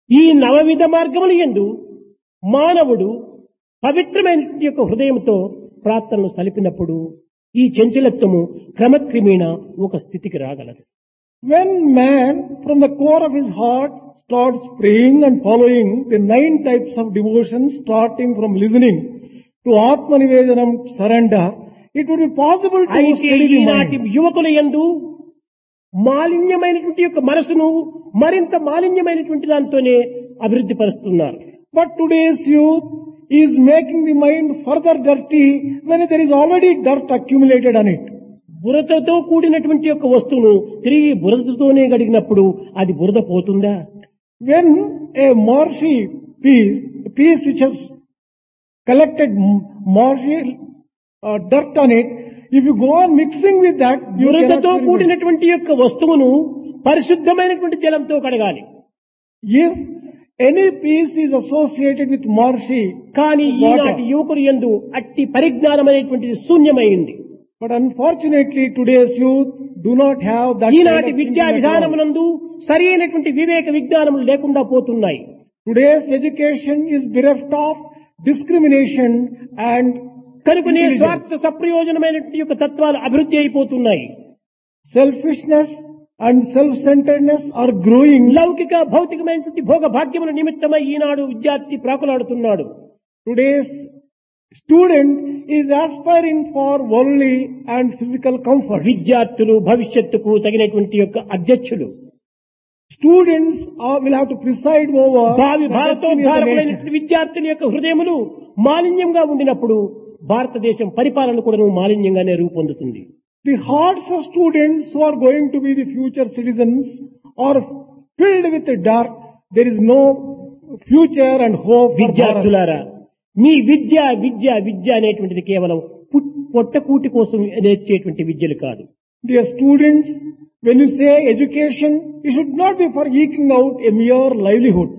ఈ నవవిధ మార్గముల యందు మానవుడు పవిత్రమైన యొక్క హృదయంతో ప్రార్థనలు సలిపినప్పుడు ఈ చంచలత్వము క్రమక్రమేణ ఒక స్థితికి రాగలదు. When man from the core of his heart starts praying and following the 9 types of devotion, starting from listening to Atma Nivedanam, surrender, it would be possible to అయితే steady the ఈనాటి mind. యువకుల యందు మాలిన్యమైనటువంటి యొక్క మనసును మరింత మాలిన్యమైనటువంటి దాంతోనే అభివృద్ధి పరుస్తున్నారు. But today's youth is making the mind further dirty when there is already dirt accumulated on it. బురదతో కూడినటువంటి యొక్క వస్తువును తిరిగి బురదతోనే గడిగినప్పుడు అది బురద పోతుందా? When a marshy piece which has collected marshy dirt on it, if you go on mixing with that, you cannot బురదతో remove it. కూడినటువంటి యొక్క వస్తువును పరిశుద్ధమైనటువంటి జలంతో కడగాలి. If any piece is associated with marshy, కానీ water, ఈనాటి యువకుడు యందు అట్టి పరిజ్ఞానం అనేటువంటిది శూన్యమైంది. but unfortunately today's youth do not have that kind of ఈనాటి thinking విద్యా at all. విధానమునందు సరి అయినటువంటి వివేక విజ్ఞానములు లేకుండా పోతున్నాయి. Today's education is bereft of discrimination and కనుకనే intelligence. స్వార్థ సప్రయోజనమైనటువంటి యొక్క తత్వాలు అభివృద్ధి అయిపోతున్నాయి. Selfishness and self-centeredness are growing. లౌకిక భౌతికమైనటువంటి భోగ భాగ్యముల నిమిత్తమై ఈనాడు విద్యార్థి ప్రాకులాడుతున్నాడు. Today's student is aspiring for worldly and physical comforts. విద్యార్థులు భవిష్యత్తుకు తగినటువంటి యొక్క అధ్యక్షులు. Students will have to preside over భావి the destiny of the nation. భారతోద్ధారకులైనటువంటి విద్యార్థుల యొక్క హృదయములు మాలిన్యంగా ఉండినప్పుడు భారతదేశం పరిపాలన కూడా మాలిన్యంగానే రూపొందుతుంది. The hearts of students who are going to be the future citizens are filled with dirt. There is no future and hope for Bharat. విద్యార్థులారా, మీ విద్య విద్య విద్య అనేటువంటిది కేవలం పొట్టకూటి కోసం నేర్చేటువంటి విద్యలు కాదు. Dear students, when you say education, it should not be for eking out a mere livelihood.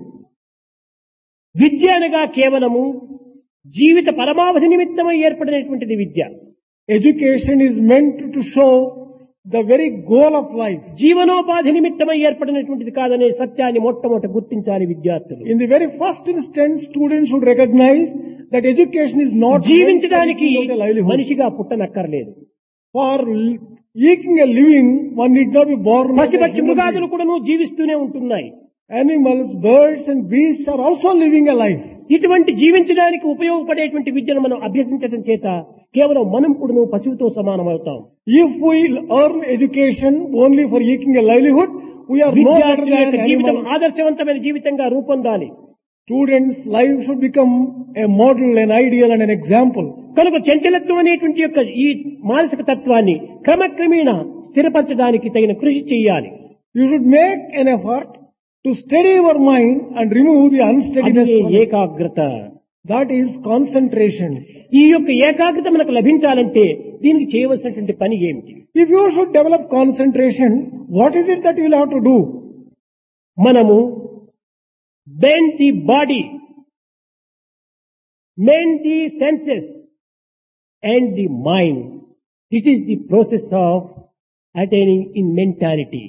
విద్య అనగా కేవలము జీవిత పరమావధి నిమిత్తమై ఏర్పడినటువంటిది విద్య. Education is meant to show the very goal of life. జీవనోపాధి నిమిత్తమై ఏర్పడినటువంటిది కాదనే సత్యాన్ని మొట్టమొదట గుర్తించాలి విద్యార్థులు. In the very first instance, students should recognize that education is not meant for జీవించడానికి eking out a livelihood. మనిషిగా పుట్టనక్కర్లేదు. For eking a living, one need not be born as a పశుపక్షి human మృగాదులు being. కూడాను జీవిస్తూనే ఉంటున్నాయి. Animals, birds and beasts are also living a life. ఇటువంటి జీవించడానికి ఉపయోగపడేటువంటి విద్యను మనం అభ్యసించడం చేత కేవలం మనం కూడాను పశువుతో సమానమవుతాం. If we earn education only for eking a livelihood, we are no better విద్యార్థుల యొక్క than జీవితం animals. ఆదర్శవంతమైన జీవితంగా రూపొందాలి. Students' life should become a model, an ideal and an example. కనుక చంచలత్వం అనేటువంటి యొక్క ఈ మానసిక తత్వాన్ని క్రమక్రమేణ స్థిరపరచడానికి తగిన కృషి చేయాలి. You should make an effort to steady your mind and remove the unsteadiness. అదే from it. ఏకాగ్రత. That is concentration. ఈ యొక్క ఏకాగ్రత మనకు లభించాలంటే దీనికి చేయవలసినటువంటి పని ఏమిటి? If you should develop concentration, what is it that you will have to do? మనము bend the body, mend the senses and the mind. This is the process of attaining in mentality.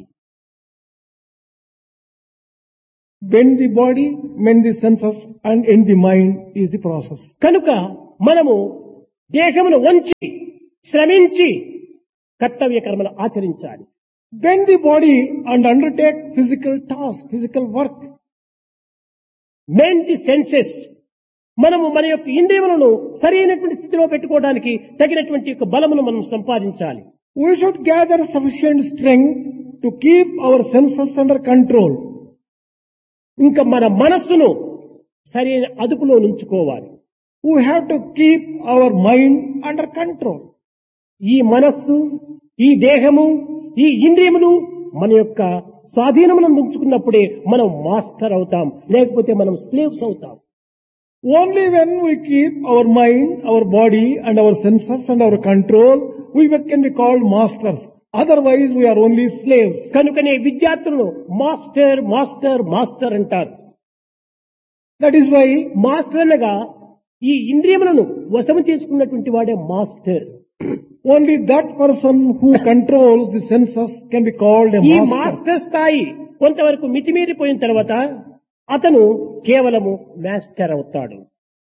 Bend the body, mend the senses and end the mind is the process. కనుక మనము దేహమును వంచి శ్రమించి కర్తవ్య కర్మలు ఆచరించాలి. Bend the body and undertake physical task, physical work. Mend the senses, మనము మన యొక్క ఇంద్రియములను సరైనటువంటి స్థితిలో పెట్టుకోవడానికి తగినటువంటి యొక్క బలమును మనం సంపాదించాలి. We should gather sufficient strength to keep our senses under control. ఇంకా మన మనస్సును సరైన అదుపులో ఉంచుకోవాలి. We have to keep our mind under control. ఈ మనస్సు, ఈ దేహము, ఈ ఇంద్రియములు మన యొక్క స్వాధీనమును ఉంచుకున్నప్పుడే మనం మాస్టర్ అవుతాం, లేకపోతే మనం స్లేవ్స్ అవుతాం. Only when we keep our mind, our body and our senses under our control, we can be called masters. Otherwise we are only slaves. కనుకనే విద్యార్థులను మాస్టర్ మాస్టర్ మాస్టర్ అంటారు. That is why మాస్టర్ అనగా ఈ ఇంద్రియములను వశము చేసుకున్నటువంటి వాడే master. only that person who controls the senses can be called a ఈ master. మాస్టర్ స్థాయి కొంతవరకు మితిమీరిపోయిన తర్వాత అతను కేవలము మాస్టర్ అవుతాడు.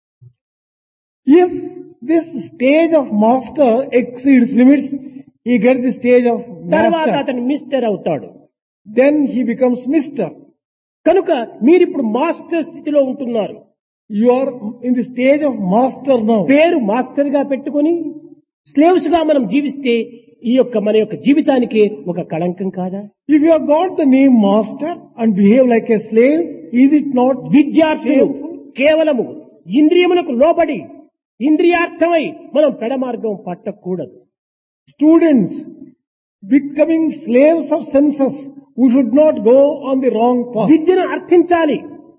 If this stage of master exceeds limits, he gets the stage of తర్వాత master. అతను మిస్టర్ అవుతాడు. Then he becomes mister. కనుక మీరిప్పుడు మాస్టర్ స్థితిలో ఉంటున్నారు. You are in the stage of master now. పేరు మాస్టర్ గా పెట్టుకొని స్లేవ్స్ గా మనం జీవిస్తే ఈ యొక్క మన యొక్క జీవితానికి ఒక కళంకం కాదా? If you have got the name master and behave like a slave, is it not విద్యార్థులు shameful? కేవలము ఇంద్రియములకు లోబడి ఇంద్రియార్థమై మనం పెడమార్గం పట్టకూడదు. Students becoming slaves of senses, we should not go on the wrong path. విద్యను అర్థించాలి.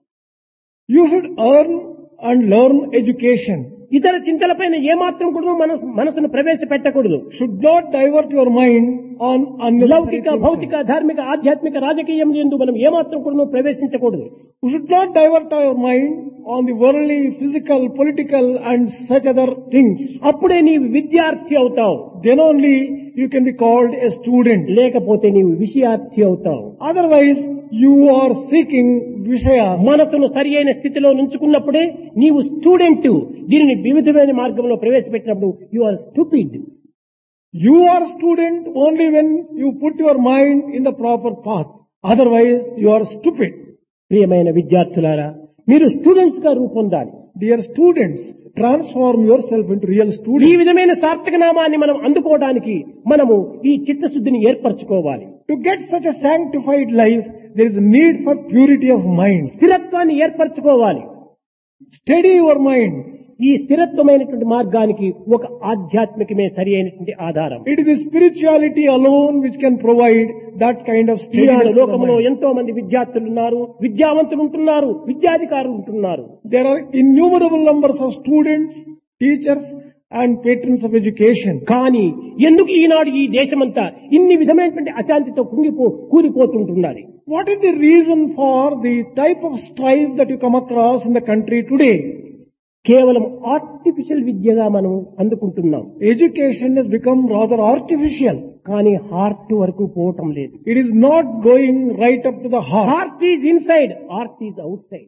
You should earn and learn education. ఇతర చింతలపైన ఏమాత్రం కూడా మనసును ప్రవేశపెట్టకూడదు. Should not divert your mind on unnecessary లౌకిక things. భౌతిక ధార్మిక ఆధ్యాత్మిక రాజకీయం యందు మనం ఏమాత్రం కూడా ప్రవేశించకూడదు. We should not divert our mind on the worldly, physical, political and such other things. అప్పుడే నీవు విద్యార్థి అవుతావు. Then only you can be called a student. లేకపోతే నీవు విషయార్థి అవుతావు. Otherwise, you are seeking Vishayas. మనసును సరి అయిన స్థితిలో నుంచుకున్నప్పుడే నీవు స్టూడెంట్. దీనిని వివిధమైన మార్గంలో ప్రవేశపెట్టినప్పుడు you are stupid. You are student only when you put your mind in the proper path. Otherwise, you are stupid. ప్రియమైన విద్యార్థులారా, మీరు స్టూడెంట్స్ గా రూపొందాలి. Dear students, transform yourself into real ఈ students. విధమైన సార్థక నామాన్ని మనం అందుకోవడానికి మనము ఈ చిత్తశుద్ధిని ఏర్పరచుకోవాలి. To get such a sanctified life, there is a need for purity of mind. స్థిరత్వాన్ని ఏర్పరచుకోవాలి. Steady your mind. ఈ స్థిరత్వమైనటువంటి మార్గానికి ఒక ఆధ్యాత్మికమే సరి అయినటువంటి ఆధారం. It is the spirituality alone which can provide that kind of Eenadu steadiness to the లోకంలో mind. ఎంతో మంది విద్యార్థులు ఉన్నారు, విద్యావంతులు ఉంటున్నారు, విద్యాధికారులు ఉంటున్నారు. There are innumerable numbers of students, teachers and patrons of education. కానీ ఎందుకు ఈనాడు ఈ దేశమంతా ఇన్ని విధమైనటువంటి అశాంతితో కూలిపోతుంటున్నది? What is the reason for the type of strife that you come across in the country today? కేవలం ఆర్టిఫిషియల్ విద్యగా మనం అందుకుంటున్నాం. Education has become rather artificial. కానీ హార్ట్ వరకు పోవటం లేదు. It is not going right up to the heart. Heart is inside, heart is out side.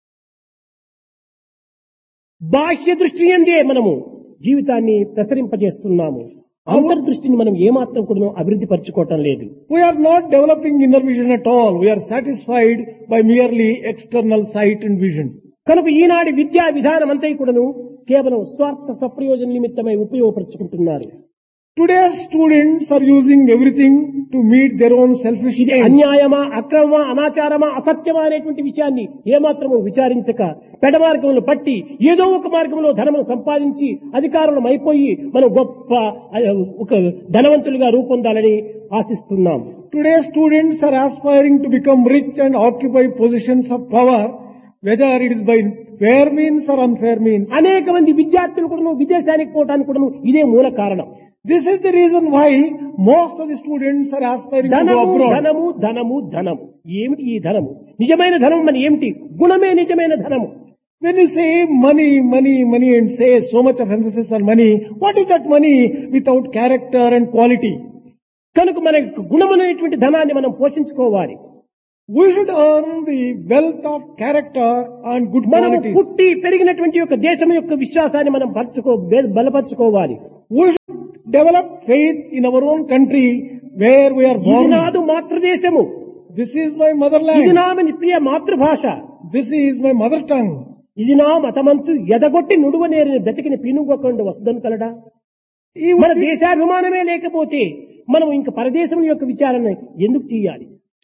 బాహ్య దృష్టి అందే మనము జీవితాన్ని ప్రసరింపజేస్తున్నాము. అంతర్దృష్టిని మనం ఏమాత్రం కూడా అభివృద్ధి పరచుకోవటం లేదు. We are not developing inner vision at all. We are satisfied by merely external sight and vision. కనుక ఈనాటి విద్యా విధానం అంతా కూడాను కేవలం స్వార్థ స్వప్రయోజన నిమిత్తమై ఉపయోగపరుచుకుంటున్నారు. Today's students are using everything to meet their own selfish ఇది ends. అన్యాయమా, అక్రమమా, అనాచారమా, అసత్యమా అనేటువంటి విషయాన్ని ఏమాత్రము విచారించక పెడమార్గములు పట్టి ఏదో ఒక మార్గంలో ధనమును సంపాదించి అధికారులం అయిపోయి మనం గొప్ప ఒక ధనవంతులుగా రూపొందాలని ఆశిస్తున్నాం. Today's students are aspiring to become rich and occupy positions of power, whether it is by fair means or unfair means. అనేక మంది విద్యార్థులు కూడా విదేశానికి పోవడానికి కూడా ఇదే మూల కారణం. This is the reason why most of the students are aspiring to go ధనము abroad. ధనము ధనము ధనము. ఏమిటి ఈ ధనము? నిజమైన ధనం మన ఏమిటి? గుణమే నిజమైన ధనము. When you say money, money, money and say so much of emphasis on money, what is that money without character and quality? కనుక మన గుణమనేటువంటి ధనాన్ని మనం పోషించుకోవాలి. We should earn the wealth of character and good మనం qualities. పుట్టి పెరిగినటువంటి యొక్క దేశం యొక్క విశ్వాసాన్ని మనం బలపరచుకోవాలి. We should develop faith in our own country where we are ఇది born. నాదు మాతృదేశము, This is my ఇది motherland. నా ప్రియ మాతృభాష, This is my mother tongue. ఇది నా మతమంచు ఎదగొట్టి నుడువనేరిన బ్రతికిని పినుగొకండు వసుదను కలడా. Even మన దేశాభిమానమే లేకపోతే మనం ఇంక పరదేశం యొక్క విచారణ ఎందుకు చేయాలి?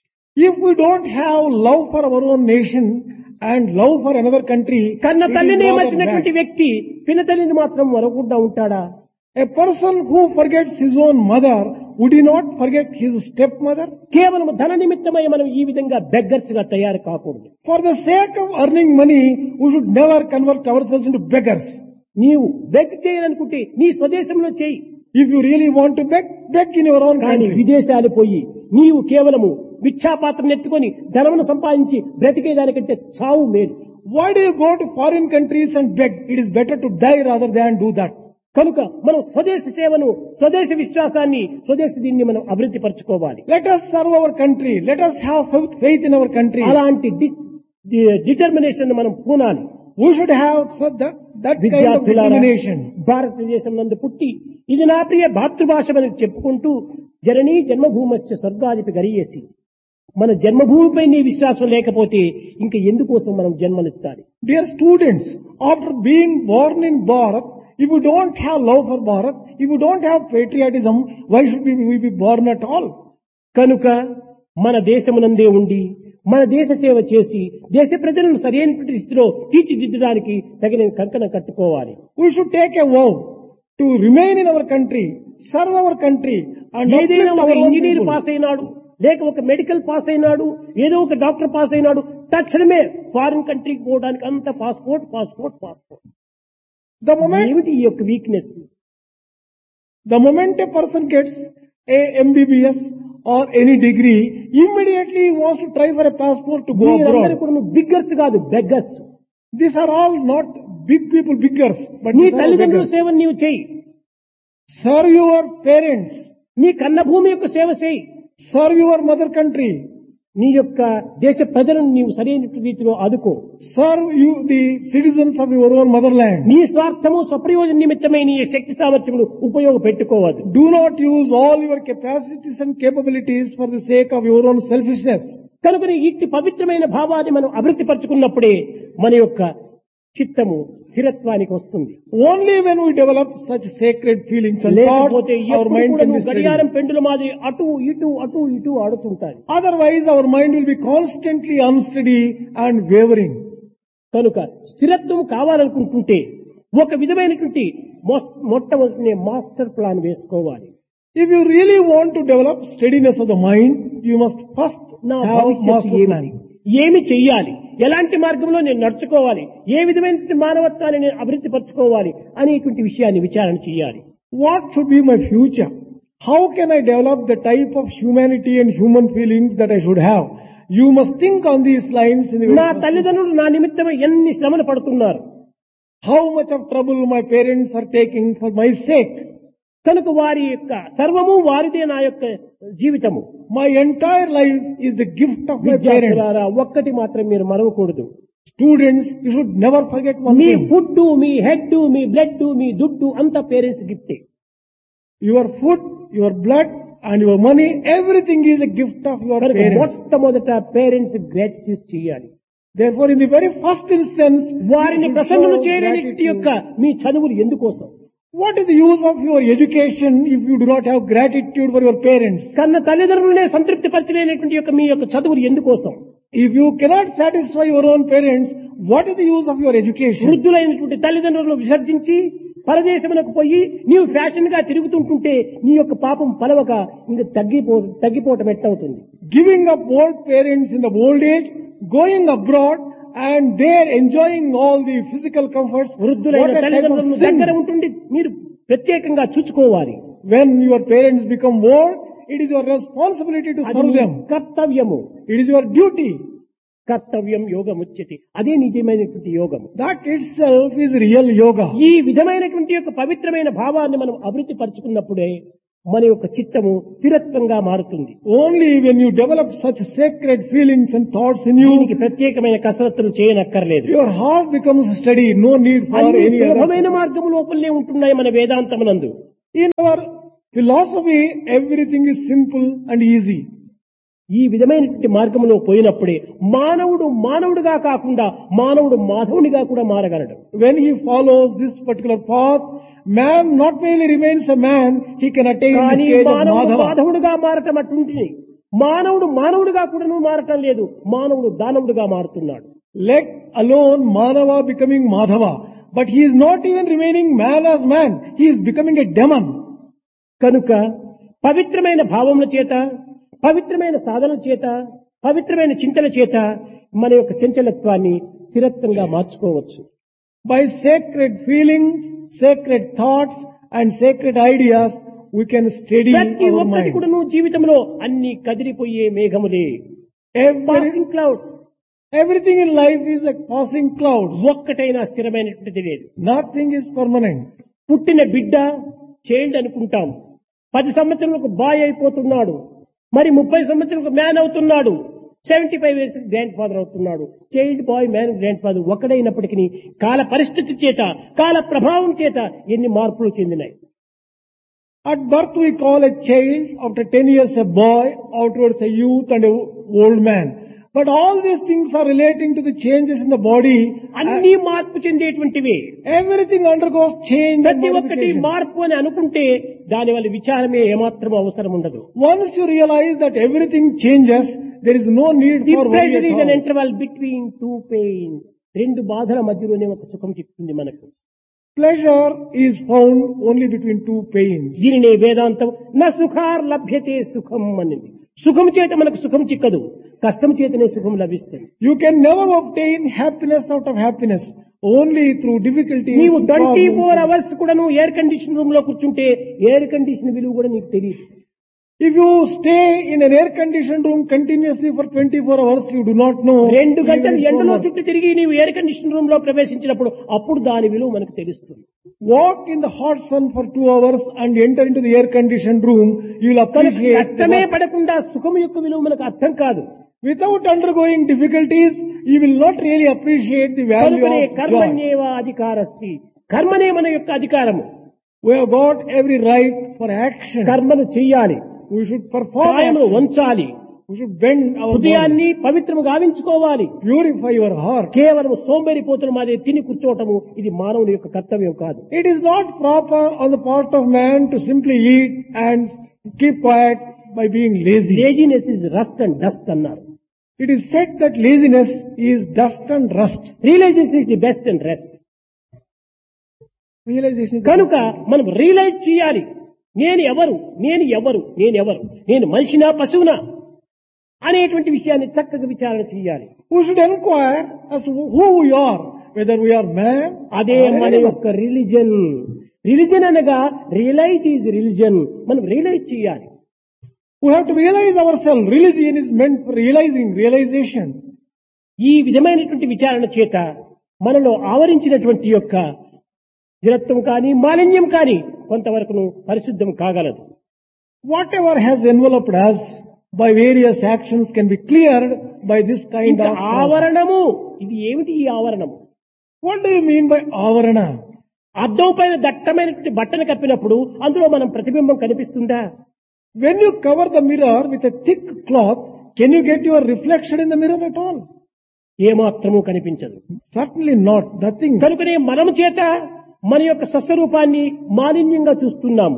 if we don't have love for our own nation and love for another country, కన్న it is తల్లిని rather మర్చినటువంటి bad. వ్యక్తి పినతల్లిని మాత్రం మరొకకుండా ఉంటాడా? A person who forgets his own mother, would he not forget his stepmother? కేవలం ధన నిమిత్తమై మనం ఈ విధంగా బెగ్గర్స్ గా తయారు కాకూడదు. For the sake of earning money, we should never convert ourselves into beggars. నీవు బెగ్ చేయాలనుకుంటే నీ స్వదేశంలో చేయి. If you really want to beg, beg in your own కానీ country. విదేశాలు పోయి నీవు కేవలము భిక్షాపాత్రను ఎత్తుకొని ధనమును సంపాదించి బ్రతికేదానికంటే చావు మేలు. Why do you go to foreign countries and beg? It is better to die rather than do that. కనుక మనం స్వదేశ సేవను, స్వదేశ విశ్వాసాన్ని, స్వదేశ దీన్ని మనం అభివృద్ధి పరచుకోవాలి. Let us serve our country. Let us have faith in our country. అలాంటి డిటర్మినేషన్ మనం పూనాలి. We should have that kind of విద్యార్థులారా, determination. భారతదేశం నందు పుట్టి ఇది నా ప్రియ మాతృభాషమని చెప్పుకుంటూ జననీ జన్మభూమశ్చ స్వర్గాదిపి గరియేసి, మన జన్మభూమిపై నీ విశ్వాసం లేకపోతే ఇంకా ఎందుకోసం మనం జన్మనిత్తాలి? Dear students, after being born in Bharat, if you don't have love for Bharat, if you don't have patriotism, why should we be born at all? కనుక మన దేశమునందే ఉండి మన దేశ సేవ చేసి దేశ ప్రజలను సరైనటువంటి స్థితిలో తీర్చిదిద్దడానికి తగిన కంకణం కట్టుకోవాలి. We should take a vow to remain in our country, serve our country, and ఏదైనా uplift ఒక our own engineer people. Pass అయినాడు, లేక ఒక మెడికల్ పాస్ అయినాడు, ఏదో ఒక డాక్టర్ పాస్ అయినాడు, తక్షణమే ఫారిన్ కంట్రీకి పోవడానికి అంత passport passport passport. The moment ఏమిటి ఈ యొక్క weakness? a person gets a MBBS or any degree, immediately he wants to try for a passport to go మీరందరూ abroad. కూడా నువ్వు బిగ్గర్స్ కాదు, beggars. These are all not big people, biggers, but నీ these are all తల్లిదండ్రుల beggars. సేవను నీవు చేయి, Serve your parents, నీ కన్న భూమి యొక్క సేవ చేయి, serve your mother country, నీ యొక్క దేశ ప్రజలను నీవు సరైన రీతిలో ఆదుకో. serve you the citizens of your own motherland. నీ స్వార్థము స్వప్రయోజన నిమిత్తమై నీ శక్తి సామర్థ్యములు ఉపయోగపెట్టుకోవద్దు. Do not use all your capacities and capabilities for the sake of your own selfishness. కనుక ఇట్టి పవిత్రమైన భావాన్ని మనం అభివృద్ధి పరచుకున్నప్పుడే మన యొక్క చిత్తము స్థిరత్వానికి వస్తుంది. Only when we develop such sacred feelings and thoughts, లేకపోతే our ఎప్పుడు mind కూడా can be నువ్వు steady. గడియారం పెండుల మాదిరి అటు ఇటు ఆడుతుంటాయి. Otherwise, our mind will be constantly unsteady and wavering. కనుక స్థిరత్వం కావాలనుకుంటుంటే ఒక విధమైనటువంటి మొట్టమొదటి మాస్టర్ ప్లాన్ వేసుకోవాలి. If you really want to develop steadiness of the mind, you must first నా have భవిష్యత్తు master ఏమి, plan. ఏమి చెయ్యాలి, ఎలాంటి మార్గంలో నేను నడుచుకోవాలి, ఏ విధమైన మానవత్వాన్ని నేను అభివృద్ధి పరచుకోవాలి అనేటువంటి విషయాన్ని విచారణ చేయాలి. What should be my future? How can I develop the type of humanity and human feelings that I should have? You must think on these lines in the నా very first. తల్లిదండ్రులు నా నిమిత్తమై ఎన్ని శ్రమలు పడుతున్నారు, How much of trouble my parents are taking for my sake. కనుక వారి యొక్క సర్వము వారిదే నా యొక్క జీవితము. My entire life is the gift of my parents. విద్యార్థులారా, ఒక్కటి మాత్రం మీరు మరవకూడదు. Students, you should never forget one me thing. Food, me head, me blood, మీ దుడ్డు అంతా parents గిఫ్టే. Your food, your blood and your money, everything is a gift of your కనుక parents. మొట్టమొదట parents gratitude చేయాలి. Therefore, in the very first instance, వారిని you should ప్రసన్నులు show చేయడానికి gratitude. యొక్క మీ చదువులు ఎందుకోసం? What is the use of your education if you do not have gratitude for your parents? కన్న తల్లిదండ్రులనే సంతృప్తి పరిచలేనటువంటి యొక్క మీ యొక్క చదువులు ఎందుకోసం? If you cannot satisfy your own parents, what is the use of your education? వృద్ధులైనటువంటి తల్లిదండ్రులను విసర్జించి పరదేశమునకు పోయి నీవు ఫ్యాషన్ గా తిరుగుతుంటుంటే నీ యొక్క పాపం పలవక ఇంకా తగ్గిపోవటం ఎట్లవుతుంది? Giving up old parents in the old age, going abroad and there enjoying all the physical comforts, what వృద్ధులైన a type of తల్లిదండ్రులను దగ్గర sin. ఉంటుండి మీరు ప్రత్యేకంగా చూసుకోవాలి. When your parents become old, it is your responsibility to అది serve నీ them. కర్తవ్యము. It is your duty. కర్తవ్యం యోగముచ్యతి, అదే నిజమైనటువంటి యోగము. That itself is real yoga. ఈ విధమైనటువంటి యొక్క పవిత్రమైన భావాన్ని మనం అభివృద్ధి పరచుకున్నప్పుడే మన యొక్క చిత్తము స్థిరత్వంగా మారుతుంది. Only when you develop such sacred feelings and thoughts in దీనికి you, ప్రత్యేకమైన కసరత్తులు చేయనక్కర్లేదు. your heart becomes steady. No need for అన్ని any సులభమైన other. మార్గము లోపలనే ఉంటున్నాయి మన వేదాంతమునందు. In our philosophy, everything is simple and easy. ఈ విధమైనటువంటి మార్గంలో పోయినప్పుడే మానవుడుగా కాకుండా మానవుడు మాధవునిగా కూడా మారగలడు. When he follows this particular path, man not merely remains a man, he can attain the కానీ stage of మానవుడు Madhava. మాధవుడుగా మారటం అటుంటిది. మానవుడుగా కూడా మారటం లేదు, మానవుడు దానవుడుగా మారుతున్నాడు. Let alone Manava becoming Madhava. But he is not even remaining man as man. He is becoming a demon. కనుక పవిత్రమైన భావముల చేత, పవిత్రమైన సాధనల చేత, పవిత్రమైన చింతన చేత మన యొక్క చంచలత్వాన్ని స్థిరత్వంగా మార్చుకోవచ్చు. By sacred feelings, sacred thoughts and sacred ideas, we can steady ప్రతి our ఒక్కటి mind. కూడా నువ్వు జీవితంలో అన్ని కదిలిపోయే మేఘములే, passing clouds. Everything in life is like passing clouds. ఒక్కటైనా స్థిరమైనటువంటిది లేదు. Nothing is permanent. పుట్టిన బిడ్డ చైల్డ్ అనుకుంటాం, 10 సంవత్సరాలకు బాయ్ అయిపోతున్నాడు, మరి 30 సంవత్సరాలకు మ్యాన్ అవుతున్నాడు. 75 years గ్రాండ్ ఫాదర్ అవుతున్నాడు. Child bye man grand father ఒకడైనప్పటికీ కాల పరిస్థితి చేత, కాల ప్రభావం చేత ఎన్ని మార్పులు చెందినాయి. At birth we call a child, after 10 years a boy, afterwards a youth and a old man. But all these things are relating to the changes in the body. అన్ని మార్పు చెందేటువంటివే. Everything undergoes change and ప్రతి ఒక్కటి modification. మార్పు అని అనుకుంటే దానివల్ల విచారమే ఏమాత్రం అవసరం ఉండదు. Once you realize that everything changes, there is no need the for worry pressure is at an all. Interval between two pains. రెండు బాధల మధ్యలోనే ఒక సుఖం చిక్కుతుంది మనకు. Pleasure is found only between two pains. దీనినే వేదాంతం నా సుఖార్ లభ్యతే సుఖం అనింది. సుఖం చేత మనకు సుఖం చిక్కదు, కష్టం చేతనే సుఖం లభిస్తుంది. You can never obtain happiness out of happiness. Only through difficulties. నీవు 24 problems. hours కూడా నువ్వు ఎయిర్ కండిషన్ రూమ్ లో కూర్చుంటే ఎయిర్ కండిషన్ విలువ కూడా నీకు తెలియదు. If you stay in an air conditioned room continuously for 24 hours, you do not know. 2 గంటలు even so ఎండలో much. చుట్టూ తిరిగి నీవు ఎయిర్ కండిషన్ రూమ్ లో ప్రవేశించినప్పుడు అప్పుడు దాని విలువ మనకు తెలుస్తుంది. Walk in the hot sun for 2 hours and enter into the air conditioned room, you will కనుక appreciate. కష్టమే what- పడకుండా సుఖం యొక్క విలువ మనకు అర్థం కాదు. Without undergoing difficulties, you will not really appreciate the value కనుకనే of joy. కర్మణ్యేవ అధికారస్తి. కర్మనే మన యొక్క అధికారము. We have got every right for action. కర్మను చెయ్యాలి, We should perform కాయమును action. వంచాలి, We should bend our body, హృదయాన్ని పవిత్రము గావించుకోవాలి. purify your heart. కేవలం సోంబేరిపోతున్న మాది తిని కూర్చోవటము ఇది మానవుని యొక్క కర్తవ్యం కాదు. It is not proper on the part of man to simply eat and keep quiet by being lazy. Laziness is rust and dust అన్నారు. It is said that laziness is dust and rust. Realisation is the best and rest. Realization is కనుక మనం realise చేయాలి, నేను ఎవరు, నేను ఎవరు, నేను ఎవరు, నేను మనిషినా పశువునా అనేటువంటి విషయాన్ని చక్కగా విచారణ చేయాలి. we should inquire as to who we are, whether we are man. అదే or మన animal. యొక్క రిలిజన్. రిలిజన్ అనగా రియలైజ్ ఈజ్ రిలిజన్. మనం రియలైజ్ చేయాలి. We have to realize ourselves. Religion is meant for realizing, realization. ఈ విధమైనటువంటి విచారణ చేత మనలో ఆవరించినటువంటి యొక్క స్థిరత్వం కానీ మాలిన్యం కానీ కొంతవరకు పరిశుద్ధం కాగలదు. Whatever has enveloped us by various actions can be cleared by this kind ఇంకా of process. ఆవరణము, ఇది ఏమిటి ఈ ఆవరణము? What do you mean by avarana? అద్దం పైన దట్టమైనటువంటి బట్టను కప్పినప్పుడు అందులో మనం ప్రతిబింబం కనిపిస్తుందా? When you cover the mirror with a thick cloth, can you get your reflection in the mirror at all? ఏమాత్రము కనిపించదు. Certainly not. Nothing. కనుకనే మనము చేత మన యొక్క స్వస్వరూపాన్ని మాలిన్యంగా చూస్తున్నాము.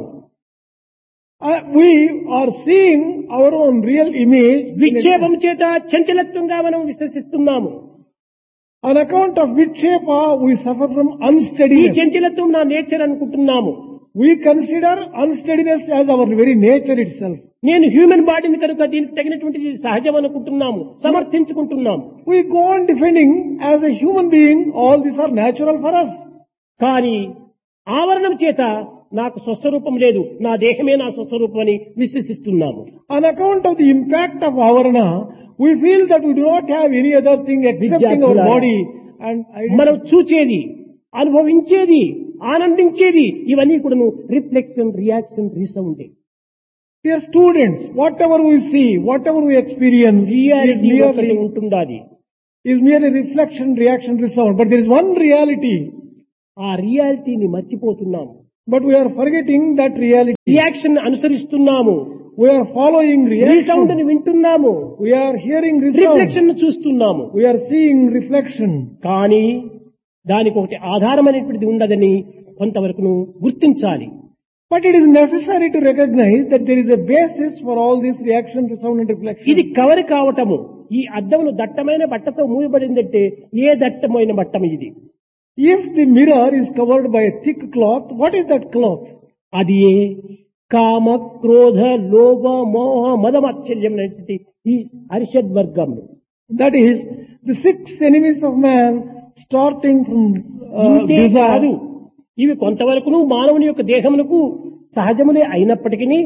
We are seeing our own real image in a- విక్షేపం చేత చంచలత్వంగా మనం విశ్వసిస్తున్నాము. on account of vikshepa we suffer from ఈ unsteadiness. చంచలత్వం నా నేచర్ అనుకుంటున్నాము. We consider unsteadiness as our very nature itself. నేను హ్యూమన్ బాడీని కనుక దీనికి తగినటువంటి సహజం అనుకుంటున్నాము, సమర్థించుకుంటున్నాము. We go on defending as a human being, all these are natural for us. కానీ ఆవరణం చేత నాకు స్వస్వరూపం లేదు, నా దేహమే నా స్వస్వరూపం అని విశ్వసిస్తున్నాము. On account of the impact of avarana, we feel that we do not have any other thing excepting our విద్యార్థులారా, body and మనం చూచేది, అనుభవించేది, ఆనందించేది ఇవన్నీ కూడా reflection, reaction, resound. Dear students, whatever we see, whatever we experience reality ఒకటి is ఉంటుండాలి. merely reflection, reaction, resound. But there is one reality. ఆ రియాలిటీని మర్చిపోతున్నాము. But we are forgetting that reality. Reaction అనుసరిస్తున్నాము, We are following resound reaction. ని వింటున్నాము, We are hearing resound. Reflection చూస్తున్నాము. We are seeing reflection. కానీ దానికి ఒకటి ఆధారమైనటువంటిది ఉండదని కొంతవరకు గుర్తించాలి. But it is necessary to recognize that there is a basis for all this reaction, resound and reflection. ఇది కవర్ కావటము. ఈ అద్దమును దట్టమైన బట్టతో మూయబడిందంటే ఏ దట్టమైన బట్టం ఇది? If the mirror is covered by a thick cloth, what is that cloth? అది ఏ కామ, క్రోధ, లోభ, మోహ, మదమాత్సర్యం అనేటువంటి ఈ అరిషడ్ వర్గం. That is the 6 enemies of man, starting from ఇంతే కాదు, desire. ఇవి కొంతవరకు మానవుని యొక్క దేహమునకు సహజములే అయినప్పటికీ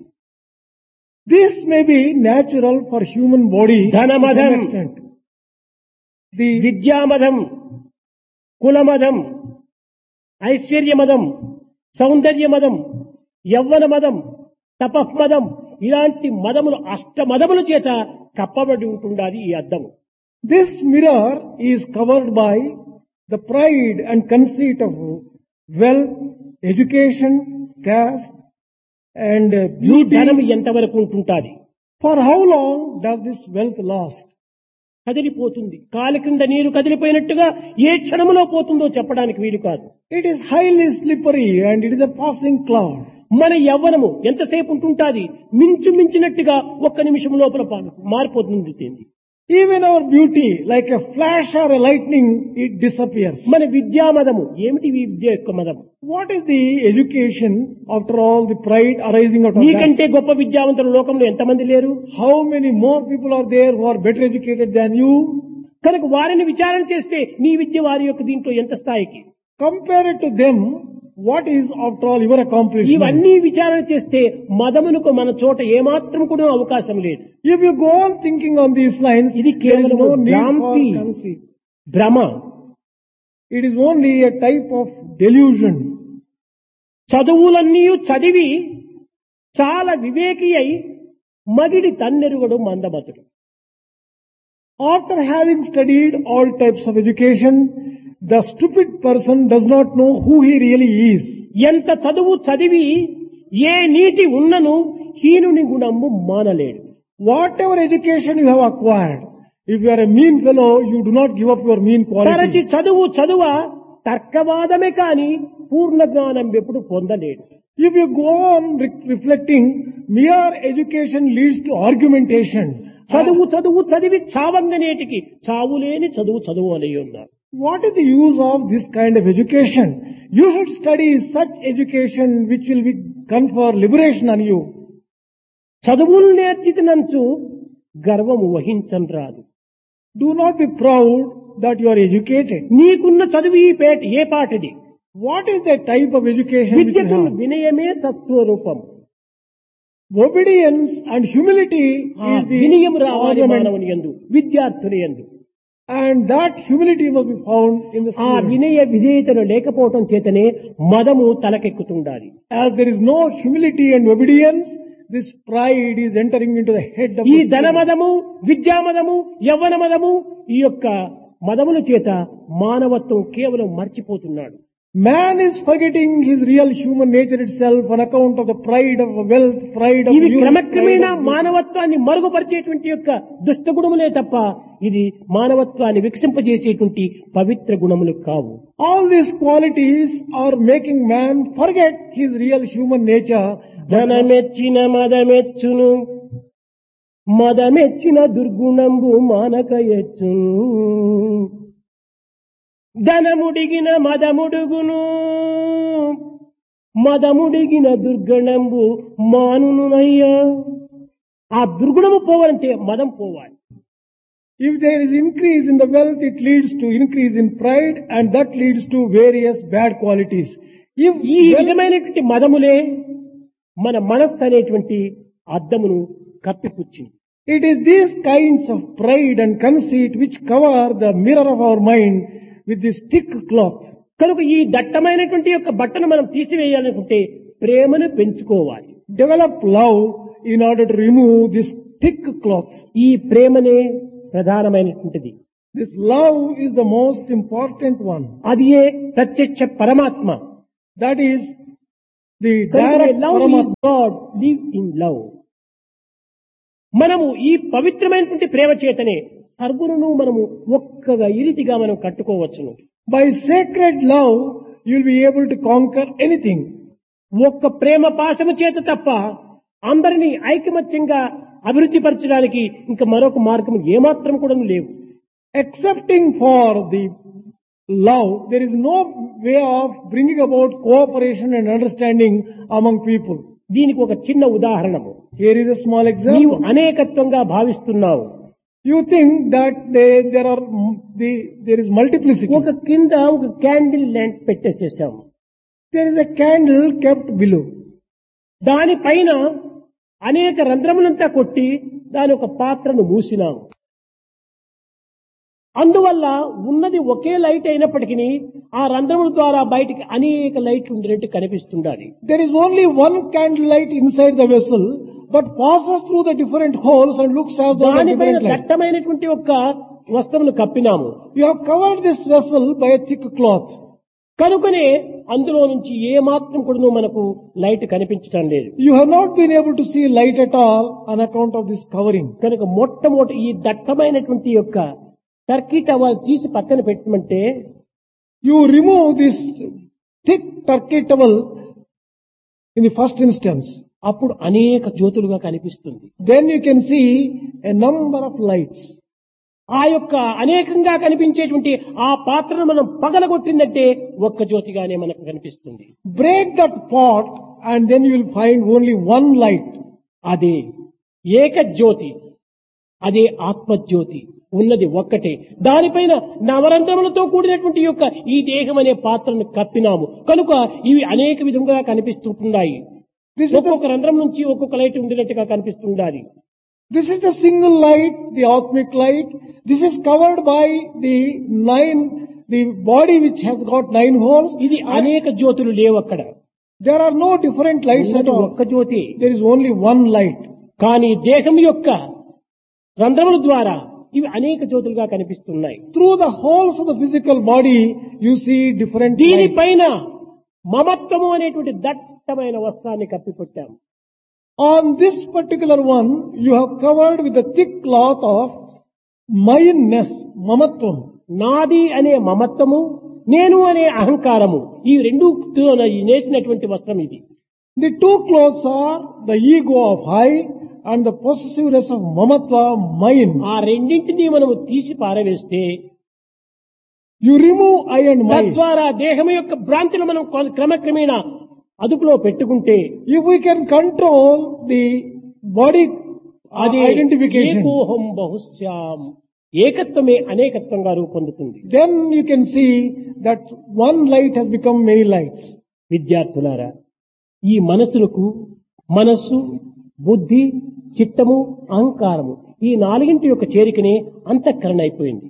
This may be natural for human body to ధనమదం, some extent. The విద్యామదం, కులమదం, ఐశ్వర్యమదం, సౌందర్యమదం, యవ్వనమదం, తపఃమదం ఇలాంటి మదములు అష్టమదముల చేత కప్పబడి ఉంటుండాలి ఈ అద్దము. This mirror is covered by the pride and conceit of wealth, education, caste, and ఈ beauty. ధనం ఎంతవరకు ఉంటుంటాది? For how long does this wealth last? కదిలిపోతుంది. కాలి కింద నీరు కదిలిపోయినట్టుగా ఏ క్షణములో పోతుందో చెప్పడానికి వీలు కాదు. It is highly slippery and it is a passing cloud. మన యవ్వనము ఎంతసేపు ఉంటుంటాది? మించినట్టుగా ఒక్క నిమిషం లోపల మారిపోతుంది. Even our beauty, like a flash or a lightning, it disappears. మన విద్యామదము ఏమిటి? ఈ విద్య యొక్క మదము. What is the education after all the pride arising out of that? నీకంటే గొప్ప విద్యావంతులు లోకంలో ఎంతమంది లేరు? How many more people are there who are better educated than you? కనుక వారిని విచారణ చేస్తే నీ విద్య వారి యొక్క దీంట్లో ఎంత స్థాయికి? Compare it to them. What is after all your accomplishment? ఇవన్నీ విచారణ చేస్తే మదమునకు మన చోట ఏమాత్రం కూడా అవకాశం లేదు. If you go on thinking on these lines, ఇది there is కేవలం no need for భ్రాంతి, conceit. భ్రమ. It is only a type of delusion. చదువులన్నీ చదివి చాలా వివేకి అయి మగిడి తన్నెరుగడు మందమతుడు. After having studied all types of education, the stupid person does not know who he really is. ఎంత చదువు చదివి ఏ నీతి ఉన్నను హీనుని గుణము మానలేడు. Whatever education you have acquired, if you are a mean fellow, you do not give up your mean తరచి quality. చదువ తర్కవాదమే కాని పూర్ణ జ్ఞానం ఎప్పుడు పొందలేడు. If you go on reflecting, mere education leads to argumentation. చదివి చావంగనేటికి చావులేని చదువు అలై ఉన్నారు. What is the use of this kind of education? You should study such education which will confer liberation on you. చదువులు నేర్చితినంచు గర్వము వహించను రాదు. Do not be proud that you are educated. నీకున్న చదువు ఏ పాటది? What is the type of education which you విద్యకు have? వినయమే సత్స్వరూపం. Obedience and humility is the వినయం రావాలి ornament, మానవుని యందు, విద్యార్థుని యందు. and that humility must be found in the ఆ student. వినయ విధేయతను లేకపోవటం చేతనే మదము తలకెక్కుతుండాలి. As there is no humility and obedience, this pride is entering into the head of ఈ the student. ధనమదము, విద్యామదము, యవ్వన మదము, ఈ యొక్క మదముల చేత మానవత్వం కేవలం మర్చిపోతున్నాడు. Man is forgetting his real human nature itself on account of the pride of wealth, pride of ఇవి youth, క్రమక్రమేణ pride of beauty. మానవత్వాన్ని మరుగుపరిచేటువంటి యొక్క దుష్ట గుణములే తప్ప ఇది మానవత్వాన్ని వికసింపజేసేటువంటి పవిత్ర గుణములు కావు. All these qualities are making man forget his real human nature. ధనమెచ్చిన మదమెచ్చును, మదమెచ్చిన దుర్గుణంబు మానక ఎచ్చును. ధనముడిగిన మదముడుగును, మదముడిగిన దుర్గుణంబు మానునయ్యా. ఆ దుర్గుణము పోవాలంటే మదం పోవాలి. If there is increase in the wealth, it leads to increase in pride, and that leads to various bad qualities. If ఈ wealth, విధమైనటువంటి మదములే మన మనస్సు అనేటువంటి అద్దమును కప్పిపుచ్చింది. it is these kinds of pride and conceit which cover the mirror of our mind with this thick cloth. కనుక ఈ దట్టమైనటువంటి యొక్క బట్టను మనం తీసివేయాలనుకుంటే ప్రేమను పెంచుకోవాలి. Develop love in order to remove this thick cloth. ఈ ప్రేమనే ప్రధానమైనటువంటిది. This love is the most important one. అది ఏ ప్రత్యక్ష పరమాత్మ. That is the direct love Paramatma. Is God, live in love. మనము ఈ పవిత్రమైనటువంటి ప్రేమ చేతనే సర్వులను మనము ఒక్కగా ఇరితిగా మనం కట్టుకోవచ్చును. By sacred love, you will be able to conquer anything. ఒక్క ప్రేమ పాశము చేత తప్ప అందరినీ ఐకమత్యంగా అభివృద్ధి పరచడానికి ఇంకా మరొక మార్గం ఏమాత్రం కూడా లేవు. Excepting for the love, there is no way of bringing about cooperation and understanding among people. దీనికి ఒక చిన్న ఉదాహరణము. Here is a small నీవు example. అనేకత్వంగా భావిస్తున్నావు. You think that there is multiplicity. ఒక కింద ఒక candle lamp పెట్టేసేసాము. There is a candle kept below. దానిపైన అనేక రంధ్రములంతా కొట్టి దాని ఒక పాత్రను మూసినాము. అందువల్ల ఉన్నది ఒకే లైట్ అయినప్పటికీ ఆ రంధ్రముల ద్వారా బయటికి అనేక లైట్లు ఉండేట్టు కనిపిస్తుండాలి. There is only one candle light inside the vessel, but passes through the different holes and looks as though the దానిపైన different light. దట్టమైనటువంటి ఒక వస్త్రమును కప్పినాము. You have covered this vessel by a thick cloth. కనుకనే అందులో నుంచి ఏ మాత్రం కూడా మనకు light కనిపించటం లేదు. You have not been able to see light at all on account of this covering. కనుక మొట్టమొదటి ఈ దట్టమైనటువంటి యొక్క టర్కీ టవల్ తీసి పక్కన పెట్టమంటే You remove this thick turkey towel in the first instance. అప్పుడు అనేక జ్యోతులుగా కనిపిస్తుంది. Then you can see a number of lights. ఆ యొక్క అనేకంగా కనిపించేటువంటి ఆ పాత్రను మనం పగలగొట్టిందంటే ఒక్క జ్యోతిగానే మనకు కనిపిస్తుంది. Break that pot and then you will find only one light. అదే ఏక జ్యోతి, అదే ఆత్మజ్యోతి. ఉన్నది ఒక్కటే. దానిపైన నవరంధ్రములతో కూడినటువంటి యొక్క ఈ దేహం అనే పాత్రను కప్పినాము కనుక ఇవి అనేక విధంగా కనిపిస్తుంటున్నాయి. ఒక్కొక్క రంధ్రం నుంచి ఒక్కొక్క light ఉండినట్టుగా కనిపిస్తుండాలి. This is the single light, the Atmic light. This is covered by the body which has got 9 holes. ఇది అనేక జ్యోతులు లేవు అక్కడ. There are no different lights at all. ఒక్క జ్యోతి. There is only one light. కానీ దేహం యొక్క రంధ్రముల ద్వారా ఇవి అనేక జ్యోతులుగా కనిపిస్తున్నాయి. Through the holes of the physical body, you see different lights. దీనిపైన మమత్వము అనేటువంటి దట్టమైన వస్త్రాన్ని కప్పిపెట్టాము. On this particular one, you have covered with the thick cloth of maynness, mamatvam. నాది అనే మమత్వము, నేను అనే అహంకారము, ఈ రెండు నేసినటువంటి వస్త్రం ఇది. The two clothes are the ego of I and the possessiveness of mamatva, mine. ఆ రెండింటినీ మనము తీసి పారవేస్తే You remove I and mine. తద్వారా దేహం యొక్క భ్రాంతిని మనం క్రమక్రమేణా అదుపులో పెట్టుకుంటే If we can control the body అది identification, ఏకోహం బహుశ్యాం, ఏకత్వమే అనేకత్వంగా రూపొందుతుంది. then you can see that one light has become many lights. విద్యార్థులారా, ఈ మనస్సు, బుద్ధి, చిత్తము, అహంకారము ఈ నాలుగింటి యొక్క చేరికనే అంతఃకరణ అయిపోయింది.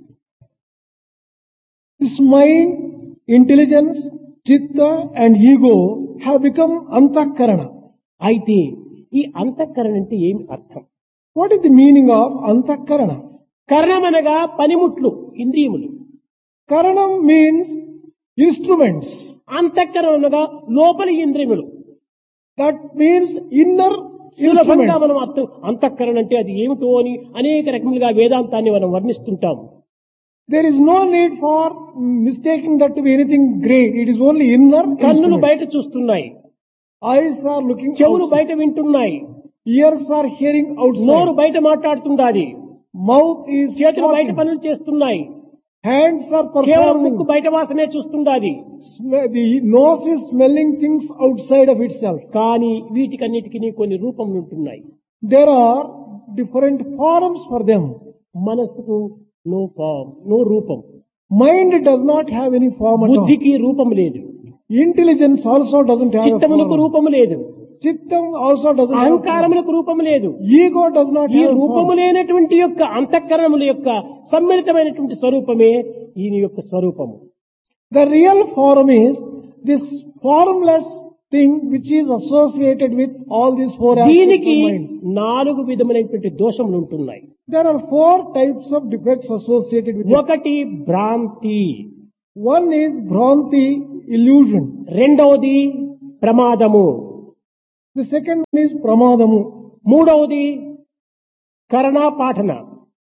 This mind, intelligence, chitta and ego have become antahkarana. అయితే ఈ అంతఃకరణ అంటే ఏమి అర్థం? What is the meaning of antahkarana? కరణమనగా పనిముట్లు, ఇంద్రియములు. Karanam means instruments. అంతఃకరణ అనగా లోపలి ఇంద్రియములు. That means inner సులభంగా instruments. మనం అర్థం అంతఃకరణ అంటే అది ఏమిటో అని అనేక రకములుగా వేదాంతాన్ని మనం వర్ణిస్తుంటాం. There is no need for mistaking that to be anything great. It is only inner కన్నులు instruments. బయట చూస్తున్నాయి, Eyes are looking చెవులు outside. బయట వింటున్నాయి, Ears are hearing నోరు outside. బయట మాట్లాడుతుండాలి, Mouth is చేతులు బయట talking. పనులు చేస్తున్నాయి, Hands are కేవలం performing. ముక్కు బయట వాసనే చూస్తుండాలి. The nose is smelling things outside of itself. కానీ వీటికన్నిటికీ కొన్ని రూపములు ఉంటున్నాయి. There are different forms for them. మనస్సుకు నో ఫామ్, నో రూపం. Mind does not have any form at all. బుద్ధికి రూపం లేదు, Intelligence also doesn't have a చిత్తములకు form. రూపము లేదు, Chittam also doesn't have a form. అహంకారములకు రూపము లేదు. Ego does not ఈ have a రూపము form. లేనటువంటి యొక్క అంతఃకరణముల యొక్క సమ్మిళితమైనటువంటి స్వరూపమే ఈయన యొక్క స్వరూపము. The real form is this formless thing which is associated with all these four aspects of దీనికి mind. 4 విధములైనటువంటి దోషములు ఉంటున్నాయి. There are 4 types of defects associated with it. ఒకటి భ్రాంతి, One is Bhranti, illusion. రెండవది ప్రమాదము, The second one is Pramadamu. మూడవది కరణాపాఠన.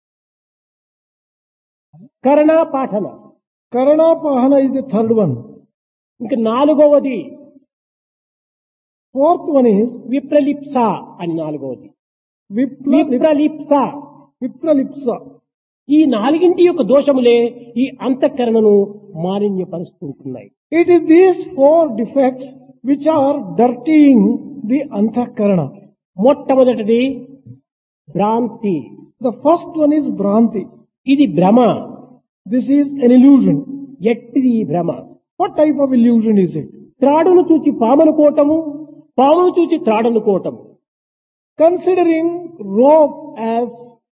Karanapahana is the third one. ఇంకా నాలుగవది Fourth one is విప్రలిప్స అని నాలుగవది. Vipralipsa. విప్రలిప్స. ఈ నాలుగింటి యొక్క దోషములే ఈ అంతఃకరణను మాలిన్యపరుస్తుంటున్నాయి. It is these 4 defects which are dirtying the antahkarana. మొట్టమొదటిది భ్రాంతి. The first one is Bhranti. ఇది భ్రమ. This is an illusion. ఎట్టిది ఈ భ్రమ? What type of illusion is it? త్రాడును చూచి పామనుకోవటము, పామును చూచి త్రాడనుకోవటము. Considering rope as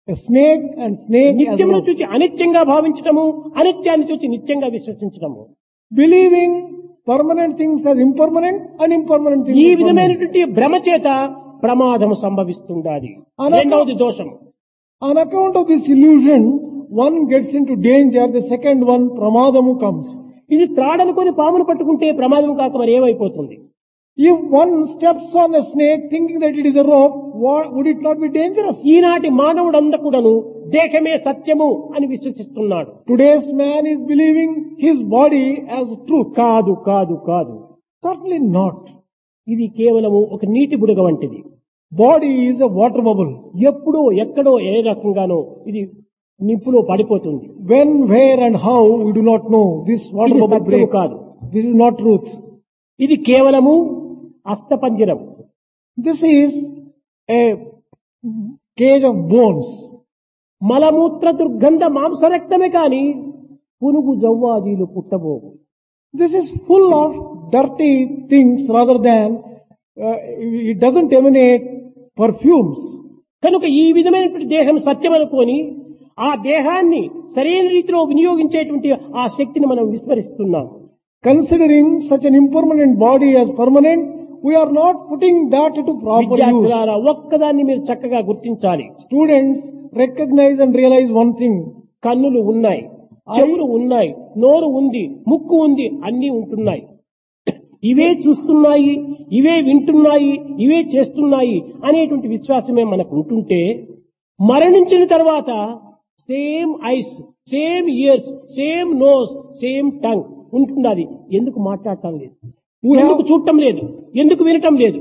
A snake and snake as నిత్యమును rope. చూచి అనిత్యంగా భావించటము, అనిత్యాన్ని చూచి నిత్యంగా విశ్వసించటము. Believing permanent things as impermanent and impermanent things ఈ as permanent. విధమైనటువంటి భ్రమ చేత ప్రమాదము సంభవిస్తుండాలి. రెండవది దోషం. On account of this illusion, one gets into danger. The second one, pramadamu, comes. ఇది త్రాడనుకొని పామును పట్టుకుంటే ప్రమాదం కాక మరి ఏమైపోతుంది? If one steps on a snake thinking that it is a rope, would it not be dangerous? ఈనాటి మానవుడందకూడను దేహమే సత్యము అని విశ్వసిస్తున్నాడు. Today's man is believing his body as truth. కాదు కాదు కాదు, Certainly not. ఇది కేవలము ఒక నీటి బుడగ వంటిది. Body is a water bubble. ఎప్పుడో ఎక్కడో ఏ రకంగానో ఇది నిప్పులో పడిపోతుంది. When, where and how, we do not know. This water ఇది bubble సత్యము breaks. కాదు. This is not truth. ఇది కేవలము అస్థపంజరం. This is a cage of bones. మలమూత్ర దుర్గంధ మాంసరక్తమే కాని పునుగు జవ్వాజీలు పుట్టబోవు. This is full of dirty things rather than, it doesn't emanate perfumes. కనుక ఈ విధమైనటువంటి దేహం సత్యం అనుకొని ఆ దేహాన్ని సరైన రీతిలో వినియోగించేటువంటి ఆ శక్తిని మనం విస్మరిస్తున్నాం. Considering such an impermanent body as permanent, we are not putting that to proper use. విద్యార్థులారా, ఒక్కదాన్ని మీరు చక్కగా గుర్తించాలి. Students, recognize and realize one thing. కన్నులు ఉన్నాయి, చెవులు ఉన్నాయి, నోరు ఉంది, ముక్కు ఉంది, అన్నీ ఉంటున్నాయి. ఇవే చూస్తున్నాయి, ఇవే వింటున్నాయి, ఇవే చేస్తున్నాయి అనేటువంటి విశ్వాసమే మనకు ఉంటుంటే మరణించిన తర్వాత same ice, same years, same nose, same tongue ఉంటున్నది. ఎందుకు మాట్లాడటం లేదు? ఎందుకు చూడటం లేదు? ఎందుకు వినటం లేదు?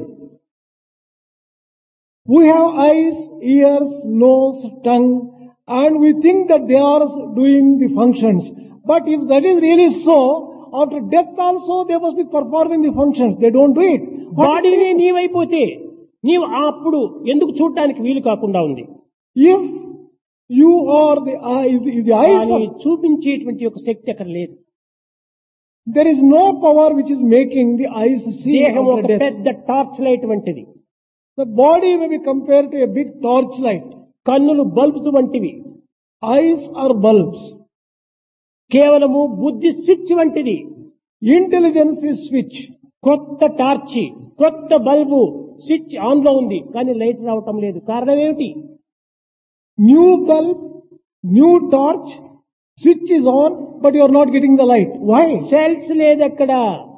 We have eyes, ears, nose, tongue, and we think that they are doing the functions. But if that is really so, after death also they must be performing the functions. They don't do it. బాడీనే నీవైపోతే నీవు అప్పుడు ఎందుకు చూడటానికి వీలు కాకుండా ఉంది? If you are the eye, if the eyes కానీ are, చూపించేటువంటి ఒక శక్తి అక్కడ లేదు. there is no power which is making the eyes see దేహం ఒక after death. పెద్ద టార్చ్ లైట్ వంటిది. The body may be compared to a big torchlight. కన్నులు బల్బ్స్ వంటివి. Eyes are bulbs. కేవలము బుద్ధి స్విచ్ వంటిది. Intelligence is switch. కొత్త టార్చి, కొత్త బల్బు స్విచ్ ఆన్ లో ఉంది కానీ లైట్ రావటం లేదు. కారణం ఏమిటి? New bulb, new torch, switch is on, but you are not getting the light. Why? Cells లేదక్కడ.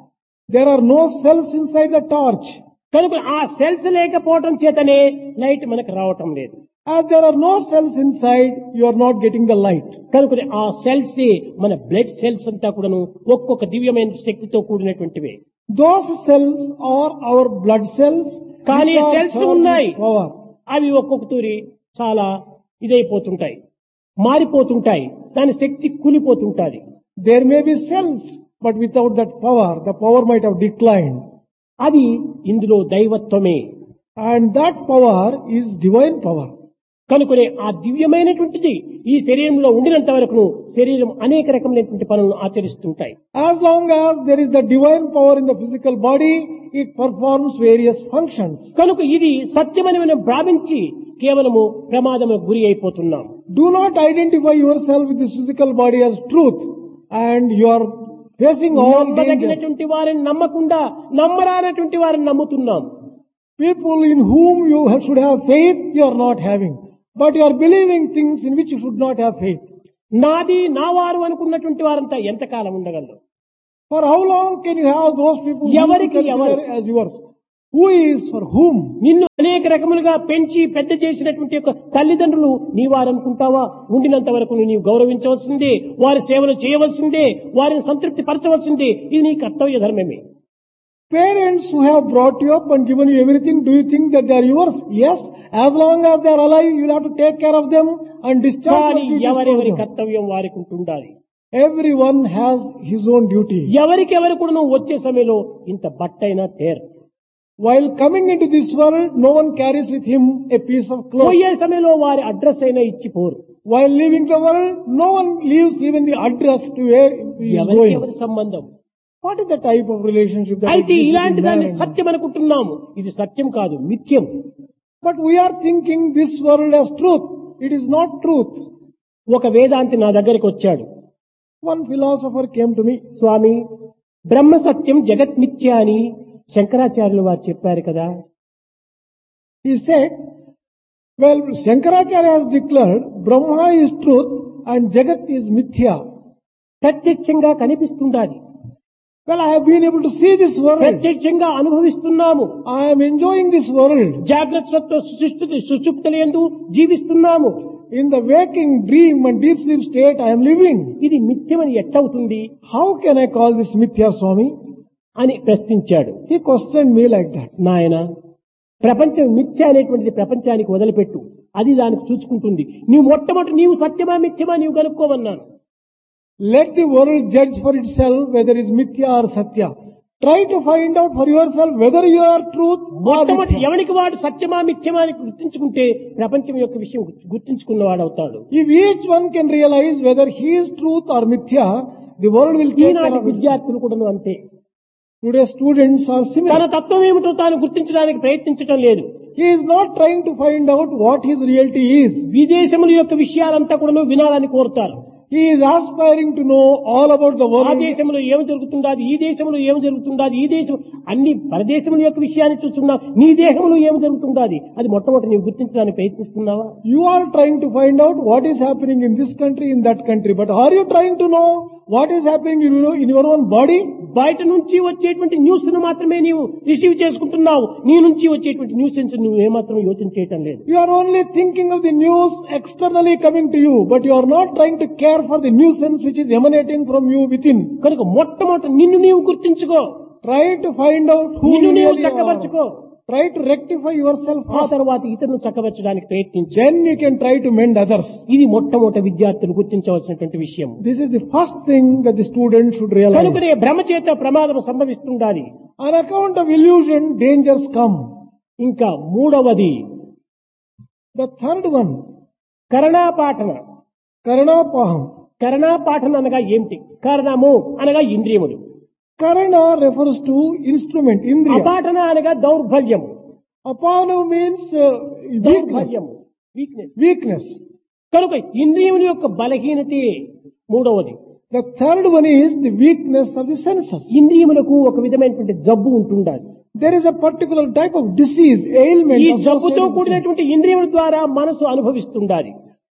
There are no cells inside the torch. కనుక ఆ సెల్స్ లేకపోవటం చేతనే లైట్ మనకు రావటం లేదు. As there are no cells inside, you are not getting the light. కనుక ఆ cells మన బ్లడ్ సెల్స్ అంతా కూడాను ఒక్కొక్క దివ్యమైన శక్తితో కూడినటువంటివే. Those cells are our blood cells. కానీ which are సెల్స్ charged ఉన్నాయి, with power. అవి ఒక్కొక్క తూరి చాలా ఇదైపోతుంటాయి, మారిపోతుంటాయి, దాని శక్తి కూలిపోతుంటాది. There may be cells, but without that power, the power might have declined. అది ఇందులో దైవత్వమే. And that power is divine power. కనుకనే ఆ దివ్యమైనటువంటిది ఈ శరీరంలో ఉండినంత వరకు శరీరం అనేక రకమైనటువంటి పనులను ఆచరిస్తుంటాయి. As long as there is the divine power in the physical body, it performs various functions. కనుక ఇది సత్యమని మనం భావించి కేవలము ప్రమాదములకు గురి అయిపోతున్నాం. Do not identify yourself with this physical body as truth, and you are facing all dangers. నమ్మదగినటువంటి వారిని నమ్మకుండా నమ్మరానటువంటి వారిని నమ్ముతున్నాం. People in whom you should have faith, you are not having. But you are believing things in which you should not have faith. నాది నా వారు అనుకున్నటువంటి వారంతా ఎంతకాలం ఉండగలరు? For how long can you have those people who you ఎవరికి consider ఎవరు? as yours? Who is for whom? నిన్ను అనేక రకములుగా పెంచి పెద్ద చేసినటువంటి యొక్క తల్లిదండ్రులు నీ వారు అనుకుంటావా? ఉండినంత వరకు నీవు గౌరవించవలసిందే, వారి సేవలు చేయవలసిందే, వారిని సంతృప్తి పరచవలసిందే. ఇది నీ కర్తవ్య ధర్మమే. Parents who have brought you up and given you everything, do you think that they are yours? Yes. As long as they are alive, you will have to take care of them and discharge కానీ your duties ఎవరెవరి for them. కర్తవ్యం వారికి ఉంటుండాలి. Everyone has his own duty. ఎవరికెవరు కూడా నువ్వు వచ్చే సమయంలో ఇంత బట్టైనా తేరు. While coming into this world, no one carries with him a piece of cloth. పోయే సమయంలో వారి అడ్రస్ అయినా ఇచ్చిపోరు. While leaving the world, no one leaves even the address to where he is ఎవరికి going. ఎవరి సంబంధం? What is the type of relationship that అయితే exists ఇలాంటి between man దాన్ని and man? సత్యం అనుకుంటున్నాము. ఇది సత్యం కాదు, మిథ్యం. But we are thinking this world as truth. it is not truth. ఒక వేదాంతి నా దగ్గరికి వచ్చాడు. One philosopher came to me. స్వామి, బ్రహ్మ సత్యం జగత్ మిథ్య అని శంకరాచార్యులు వారు చెప్పారు కదా. He said, well, Shankaracharya has declared Brahma is truth and Jagat is mithya. ప్రత్యక్షంగా కనిపిస్తుండాలి, Well, I have been able to see this world. ప్రత్యక్షంగా అనుభవిస్తున్నాము, I am enjoying this world. జాగ్రత్త సుషుప్తులందు జీవిస్తున్నాము. In the waking dream and deep sleep state I am living. ఇది మిథ్యమని ఎట్లవుతుంది How can I call this mithya, Swami? అని ప్రశ్నించాడు. He questioned me like that. నాయన, ప్రపంచం మిథ్య అనేటువంటిది ప్రపంచానికి వదిలిపెట్టు, అది దానికి చూసుకుంటుంది. నీవు మొట్టమొదటి నీవు సత్యమా మిథ్యమా నీవు కనుక్కోమన్నాను. Let the world judge for itself whether it is mithya or satya. Try to find out for yourself whether you are truth or మొట్టమొదటి mithya. ఎవరికి వాడు సత్యమా మిథ్యమా అని గుర్తించుకుంటే ప్రపంచం యొక్క విషయం గుర్తించుకున్నవాడు అవుతాడు. If each one can realize whether he is truth or mithya, the world will take care ఈనాటి of itself. విద్యార్థులు కూడా అంతే. Today's students are తన similar. తత్వం ఏమిటో తాను గుర్తించడానికి ప్రయత్నించడం లేదు. He is not trying to find out what his reality is. విదేశముల యొక్క విషయాలంతా కూడా వినాలని కోరుతారు. He is aspiring to know all about the ఆ world. దేశంలో ఏమి జరుగుతుండాది, ఈ దేశంలో ఏమి జరుగుతుండాది, ఈ దేశం అన్ని పరదేశముల యొక్క విషయాన్ని చూస్తున్నావు, నీ దేశంలో ఏమి జరుగుతుండాది అది మొట్టమొదటి నీవు గుర్తించడానికి ప్రయత్నిస్తున్నావా? You are trying to find out what is happening in this country, in that country. But are you trying to know what is happening in your own body? బయట నుంచి వచ్చేటువంటి న్యూస్ ను మాత్రమే నీవు రిసీవ్ చేసుకుంటున్నావు, నీ నుంచి వచ్చేటువంటి న్యూసెన్స్ నువ్వు ఏమాత్రం యోచన చేయటం లేదు. You are only thinking of the news externally coming to you, but you are not trying to care for the nuisance which is emanating from you within. కనుక మొట్టమొదటి నిన్ను నీవు గుర్తించుకో, Try to find out who నిన్ను you నీవు really చక్కబరుచుకో. are. Try to rectify yourself ఆ first. తర్వాత ఇతరులను చక్కబరచడానికి ప్రయత్నించు. Then you can try to mend others. ఇది మొట్టమొదటి విద్యార్థులు గుర్తించవలసినటువంటి విషయం. This is the first thing that the student should realize. కనుకనే భ్రమ చేత ప్రమాదం సంభవిస్తుండాలి. On account of illusion, dangers come. ఇంకా మూడవది The third one, కరణాపాఠన. Karanapaham. కరణాపాఠన అనగా ఏమిటి? కారణము అనగా ఇంద్రియములు, Karana refers to instrument, indriya. అపాఠన అనగా దౌర్బల్యము. Apanu means weakness. దౌర్బల్యము, weakness. Weakness. కనుక ఇంద్రియముల యొక్క బలహీనతే మూడవది. The third one is the weakness of the senses. ఇంద్రియములకు ఒక విధమైనటువంటి జబ్బు ఉంటుండాలి. There is a particular type of disease, ailment. ఈ associated జబ్బుతో with sense. కూడినటువంటి ఇంద్రియముల ద్వారా మనసు అనుభవిస్తుండాలి.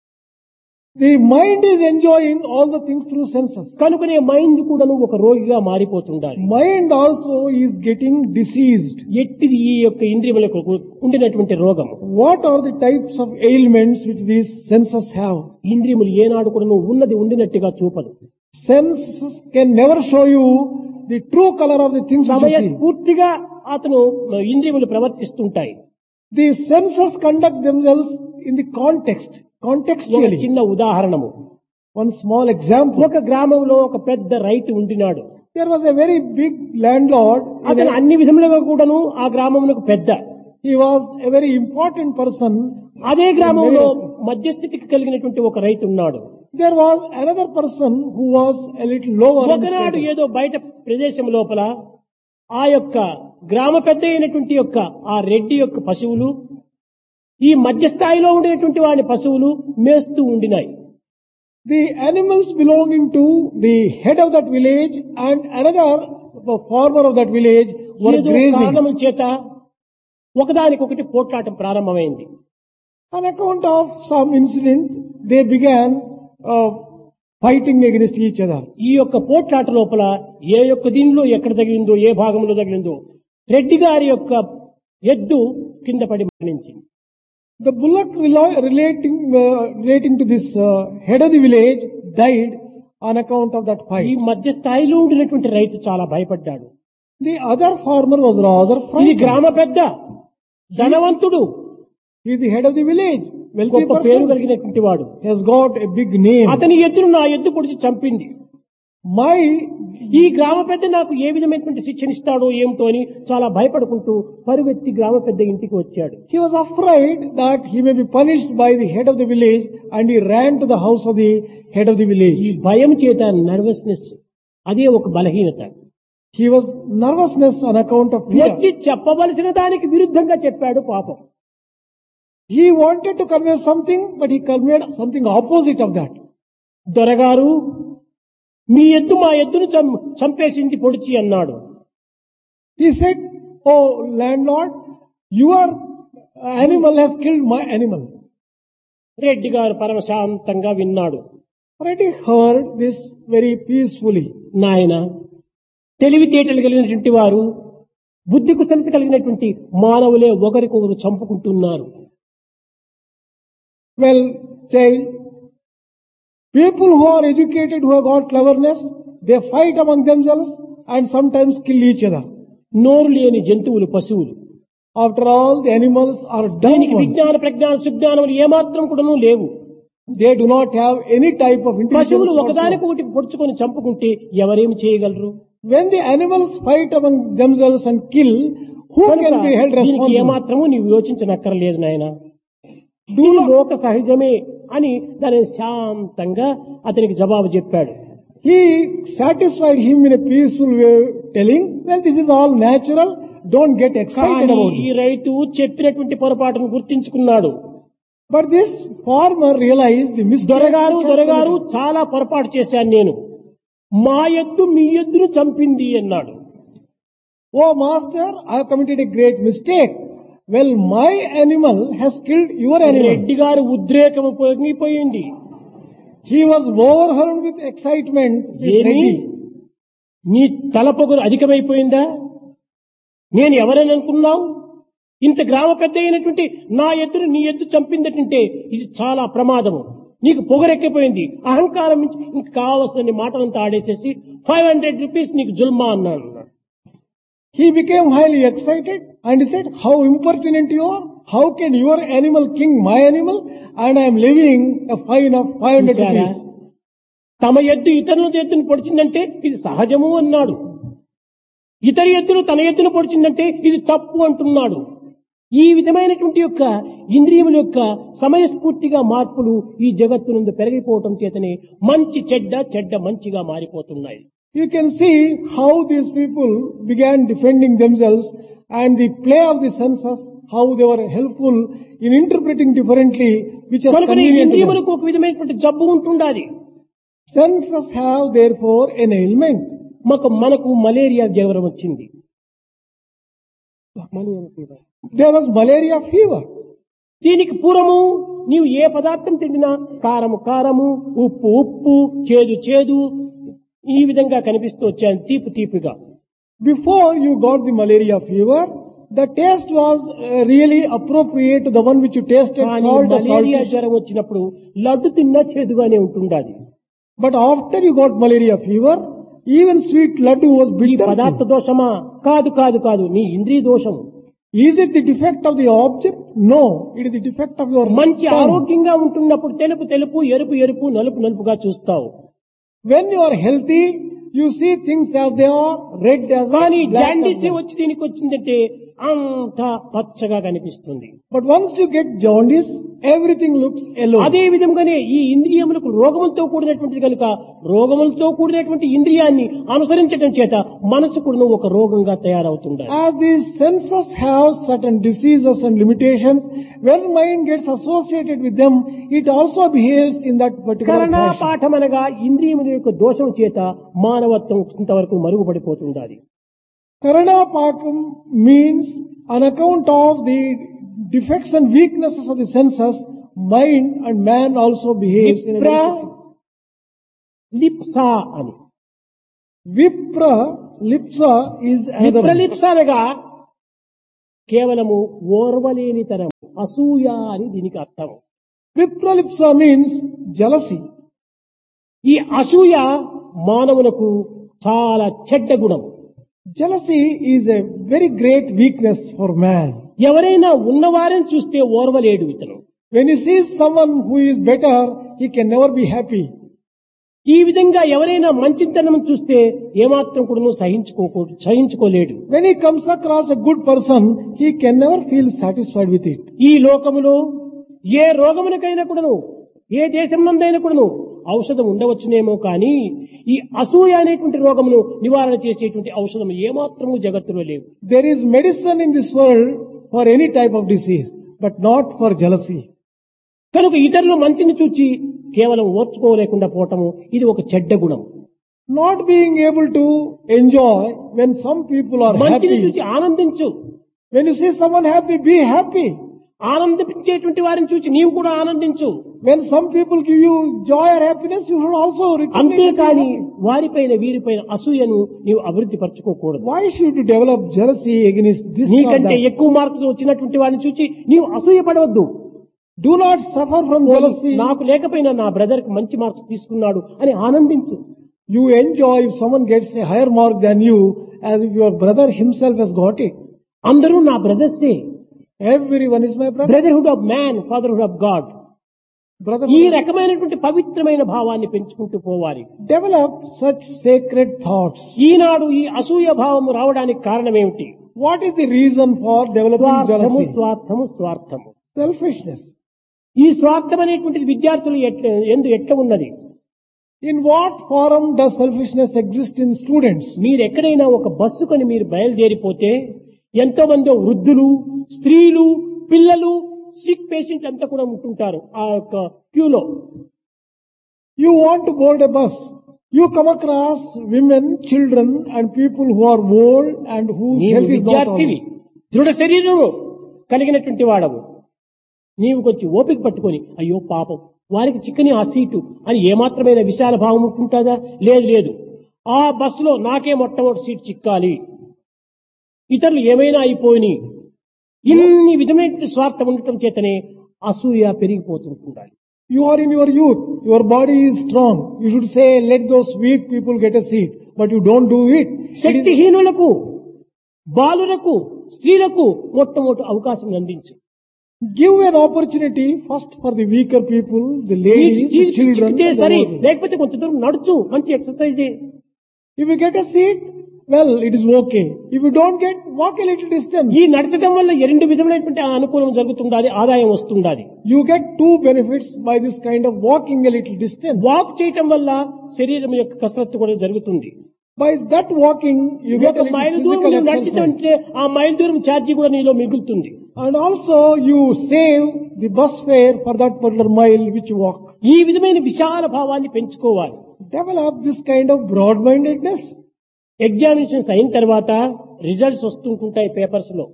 The mind is enjoying all the things through senses. కనుకనే మైండ్ కూడాను ఒక రోగిగా మారిపోతుండాలి. Mind also is getting diseased. ఎట్టిది ఈ యొక్క ఇంద్రియములకు ఉండినటువంటి రోగం? What are the types of ailments which these senses have? ఇంద్రియములు ఏనాడు కూడాను ఉన్నది ఉండినట్టుగా చూపదు. Senses can never show you the true color of the things which you see. సమయస్ఫూర్తిగా అతను ఇంద్రియములు ప్రవర్తిస్తుంటాయి. The senses conduct themselves in the context, ఒక contextually. చిన్న ఉదాహరణము, One small example. ఒక గ్రామంలో ఒక పెద్ద రైతు ఉండినాడు. There was a very big landlord. అతను అన్ని విధములుగా కూడాను ఆ గ్రామమునకు పెద్ద. He was a very important person. అదే గ్రామంలో మధ్యస్థితికి కలిగినటువంటి ఒక రైతు ఉన్నాడు. There was another person who was a little lower in ఒకనాడు status. ఏదో బయట ప్రదేశం లోపల ఆ యొక్క గ్రామ పెద్ద అయినటువంటి యొక్క ఆ రెడ్డి యొక్క పశువులు ఈ మధ్య స్థాయిలో ఉండినటువంటి వాడి పశువులు మేస్తూ ఉండినాయి. The animals belonging to the head of that village and another farmer of that village were ఏదో grazing. కారణముల చేత ఒకదానికొకటి పోట్లాటం ప్రారంభమైంది. On account of some incident, they began fighting against each other. ఈ యొక్క పోట్లాట లోపల ఏ యొక్క దీనిలో ఎక్కడ తగిలిందో, ఏ భాగంలో తగిలిందో, రెడ్డి గారి యొక్క ఎద్దు కింద పడి మరణించింది. The bullock relating to this head of the village died on account of that ఈ fight. మధ్య స్థాయిలో ఉండినటువంటి రైతు చాలా భయపడ్డాడు. The other farmer was rather ఇది frightened. గ్రామ పెద్ద, ధనవంతుడు, He is the head of the village, wealthy గొప్ప పేరు person, కలిగినటువంటి వాడు. has got a big name. అతని ఎద్దును నా ఎద్దు పొడిచి చంపింది. ఈ గ్రామ పెద్ద నాకు ఏ విధమైనటువంటి శిక్షణిస్తాడో ఏమిటో అని చాలా భయపడుకుంటూ పరుగెత్తి గ్రామ పెద్ద ఇంటికి వచ్చాడు. He was afraid that he may be punished by the head of the village, and he ran to the house of the head of the ఈ village. భయం చేత నర్వస్నెస్, అదే ఒక బలహీనత. He was nervousness on account of fear. వచ్చి చెప్పవలసిన దానికి విరుద్ధంగా చెప్పాడు పాపం. He wanted to convey something, but he conveyed something opposite of that. దొరగారు మీ ఎద్దు మా ఎద్దును చంపేసింది పొడిచి అన్నాడు. He said, "Oh landlord, your animal has killed my animal." Reddy గారు పరమశాంతంగా విన్నాడు. Reddy heard this very peacefully. నాయన, తెలివితేటలు కలిగినటువంటి వారు, బుద్ధి కుశలత కలిగినటువంటి మానవులే ఒకరికొకరు చంపుకుంటున్నారు. Well, child, people who are educated, who have got cleverness, they fight among themselves and sometimes kill each other. నోరు లేని జంతువులు పశువులు. After all, the animals are dumb దీనికి ones. విజ్ఞాన ప్రజ్ఞాన సుజ్ఞానములు ఏమాత్రం కూడాను లేవు. They do not have any type of intelligence. పశువులు whatsoever. ఒకదానికొకటి పొడుచుకొని చంపుకుంటే ఎవరేమి చేయగలరు? When the animals fight among themselves and kill, who can be held దీనికి responsible? ఏమాత్రము నీవు యోచించనక్కర్లేదు నాయన. ఇది లోక సహజమే అని దాని శాంతంగా అతనికి జవాబు చెప్పాడు. He satisfied him in a peaceful way, telling, well, this is all natural, don't get excited కానీ about ఈ it. రైతు చెప్పినటువంటి పొరపాటును గుర్తించుకున్నాడు. But this farmer realized the mistake. దొరగారు చాలా పొరపాటు చేశాను నేను. మా ఎద్దు మీ ఎద్దును చంపింది అన్నాడు. Oh master, I have committed a great mistake. Well, my animal has killed your animal. Reddy గారు ఉద్రేకము పొంగిపోయింది. He was overwhelmed with excitement. This ఏమి? Reddy. నీ తలపొగరు అధికమైపోయిందా? నేను ఎవరని అనుకున్నావు? ఇంత గ్రామ పెద్ద అయినటువంటి నా ఎద్దును నీ ఎద్దు చంపిందంటే ఇది చాలా ప్రమాదము. నీకు పొగరెక్కిపోయింది, అహంకారం ఇంక కావలసిన మాటలంతా ఆడేసేసి 500 రూపీస్ నీకు జుల్మా అన్నాను. He became highly excited and he said, how impertinent you are. How can your animal kill my animal and I am levying a fine of 500 చూశారా? rupees. తమ ఎద్దు ఇతరుల ఎద్దును పొడిచిందంటే ఇది సహజము అన్నాడు. ఇతర ఎద్దును తన ఎద్దును పొడిచిందంటే ఇది తప్పు అంటున్నాడు. ఈ విధమైనటువంటి యొక్క ఇంద్రియముల యొక్క సమయస్ఫూర్తిగా మార్పులు ఈ జగత్తునందు పెరిగిపోవటం చేతనే మంచి చెడ్డ, చెడ్డ మంచిగా మారిపోతున్నాయి. You can see how these people began defending themselves and the play of the senses, how they were helpful in interpreting differently, which is కనుక convenient to them. ఇంద్రియములకు ఒక విధమైనటువంటి జబ్బు ఉంటుండాలి. Senses have therefore an ailment. మనకు malaria జ్వరం వచ్చింది. There was malaria fever. దీనికి పూర్వము నీవు ఏ పదార్థం తిండినా కారము కారము, ఉప్పు ఉప్పు, చేదు చేదు ఈ విధంగా కనిపిస్తూ వచ్చాను, తీపి తీపిగా. Before you got the malaria fever, the taste was really appropriate to the one which you tasted, కానీ salt or మలేరియా salty. జ్వరం వచ్చినప్పుడు లడ్డు తిన్నా చేదుగానే ఉంటుండాలి. But after you got malaria fever, even sweet laddu was ఈ bitter. పదార్థ దోషమా? కాదు కాదు కాదు, నీ ఇంద్రియ దోషం. Is it the defect of the object? No, it is the defect of your మంచి tongue. ఆరోగ్యంగా ఉంటున్నప్పుడు తెలుపు తెలుపు, ఎరుపు ఎరుపు, నలుపు నలుపుగా చూస్తావు. When you are healthy, you see things as they are, red as కానీ well, black as jaundice well. వచ్చి దీనికి వచ్చిందంటే అంతా పచ్చగా కనిపిస్తుంది. But once you get jaundice, everything looks yellow. అదే విధంగానే ఈ ఇంద్రియములకు రోగములతో కూడినటువంటిది కనుక రోగములతో కూడినటువంటి ఇంద్రియాన్ని అనుసరించడం చేత మనసు కూడా ఒక రోగంగా తయారవుతుంది. As these senses have certain diseases and limitations, when mind gets associated with them, it also behaves in that particular కరణా fashion. పాఠం అనగా ఇంద్రియముల యొక్క దోషం చేత మానవత్వం ఇంతవరకు మరుగుపడిపోతుండాలి. Karana Pakam means on account of the defects and weaknesses of the senses, mind and man also behaves in a విప్ర way. లిప్సా అని. Vipra lipsa is another. విప్రలిప్స అనగా కేవలము ఓర్వలేనితనం, అసూయ అని దీనికి అర్థం. Vipra lipsa means jealousy. ఈ అసూయ మానవులకు చాలా చెడ్డ గుణం. Jealousy is a very great weakness for man. ఎవరైనా ఉన్నవారిని చూస్తే ఓర్వలేడు ఇతను. When he sees someone who is better, he can never be happy. ఈ విధంగా ఎవరైనా మంచితనం చూస్తే ఏమాత్రం కూడా సహించుకోలేడు. When he comes across a good person, he can never feel satisfied with it. ఈ లోకములో ఏ రోగమునకైనా కూడాను, ఏ దేశంలోనైనా కూడాను ఔషధం ఉండవచ్చునేమో కానీ ఈ అసూయ అనేటువంటి రోగమును నివారణ చేసేటువంటి ఔషధం ఏమాత్రము జగత్తులో లేవు. There is medicine in this world for any type of disease, but not for jealousy. కనుక ఇతరుల మంచిని చూచి కేవలం ఓర్చుకోలేకుండా పోవటము ఇది ఒక చెడ్డ గుణం. Not being able to enjoy when some people are మంచిని happy. చూచి ఆనందించు. When you see someone happy, be happy. ఆనందించేటువంటి వారిని చూచి నీవు కూడా ఆనందించు. When some people give you joy or happiness, you should also recognize. అంతేకాని వారిపైన వీరిపైన అసూయను నీవు అభివృద్ధి పరచుకోకూడదు. Why should you develop jealousy against this or నీకంటే that? ఎక్కువ మార్కులు వచ్చినటువంటి వారిని చూచి నీవు అసూయపడవద్దు. Do not suffer from jealousy. నాకు లేకపోయినా నా బ్రదర్ కి మంచి మార్క్స్ తీసుకున్నాడు అని ఆనందించు. You enjoy if someone gets a higher mark than you, as if your brother himself has got it. అందరూ నా బ్రదర్సే. Everyone is my brother. Brotherhood of man, fatherhood of God. ఈ రకమైనటువంటి పవిత్రమైన భావాన్ని పెంచుకుంటూ పోవాలి. Develop such sacred thoughts. ఈనాడు ఈ అసూయ భావము రావడానికి కారణం ఏమిటి? What is the reason for developing స్వార్థము jealousy? స్వార్థము స్వార్థము. Selfishness. ఈ స్వార్థం అనేటువంటిది విద్యార్థులు ఎట్లా ఉన్నది? In what form does selfishness exist in students? మీరు ఎక్కడైనా ఒక బస్సు కొని మీరు బయలుదేరిపోతే ఎంతో మంది వృద్ధులు, స్త్రీలు, పిల్లలు, సిక్ పేషెంట్ అంతా కూడా ఉంటుంటారు ఆ యొక్క క్యూలో. You want to board a bus. You come across women, children and people who are old and whose నీవు health is not విద్యార్థివి, all. దృఢ శరీరము కలిగినటువంటి వాడవు. నీవు కొంచెం ఓపిక పట్టుకొని అయ్యో పాపం వారికి చిక్కని ఆ సీటు అని ఏమాత్రమైన విశాల భావం ఉంటుందా? లేదు లేదు, ఆ బస్సులో నాకే మొట్టమొదటి సీట్ చిక్కాలి, ఇతరులు ఏమైనా అయిపోయి ఇన్ని విధమైన స్వార్థం ఉండటం చేతనే అసూయ పెరిగిపోతుండాలి. You are in your youth. Your body is strong. You should say, let those weak people get a seat. But you don't do it. శక్తిహీనులకు, బాలులకు, స్త్రీలకు మొట్టమొదటి అవకాశం అందించు. Give an opportunity first for the weaker people, the ladies, the children. చిక్కితే and the సరే, old. లేకపోతే కొంత దూరం నడుచు, మంచి exercise. If you get a seat, well, it is okay. If you don't get, walk a little distance. ఈ నడచడం వల్ల రెండు విధమైనటువంటి అనుకూలం జరుగుతుండాలి, ఆదాయం వస్తుండాలి. You get two benefits by this kind of walking a little distance. Walk చేయటం వల్ల శరీరం యొక్క కసరత్తు కూడా జరుగుతుంది. By that walking, you get a ఒక మైలు little దూరం physical నువ్వు exercise. నడిచితే ఆ మైలు దూరం ఛార్జీ కూడా నీలో మిగులుతుంది. And also, you save the bus fare for that particular mile which you walk. ఈ విధమైన విశాల భావాన్ని పెంచుకోవాలి. Develop this kind of broad-mindedness. Examinations అయిన తర్వాత రిజల్ట్స్ వస్తుంటాయి పేపర్స్ లో.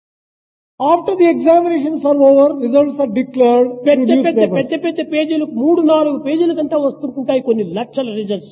After the examinations are over, results are declared through పెద్ద పెద్ద newspapers. పెద్ద పెద్ద పేజీలు 3-4 పేజీలకంతా వస్తుంటాయి కొన్ని లక్షల results.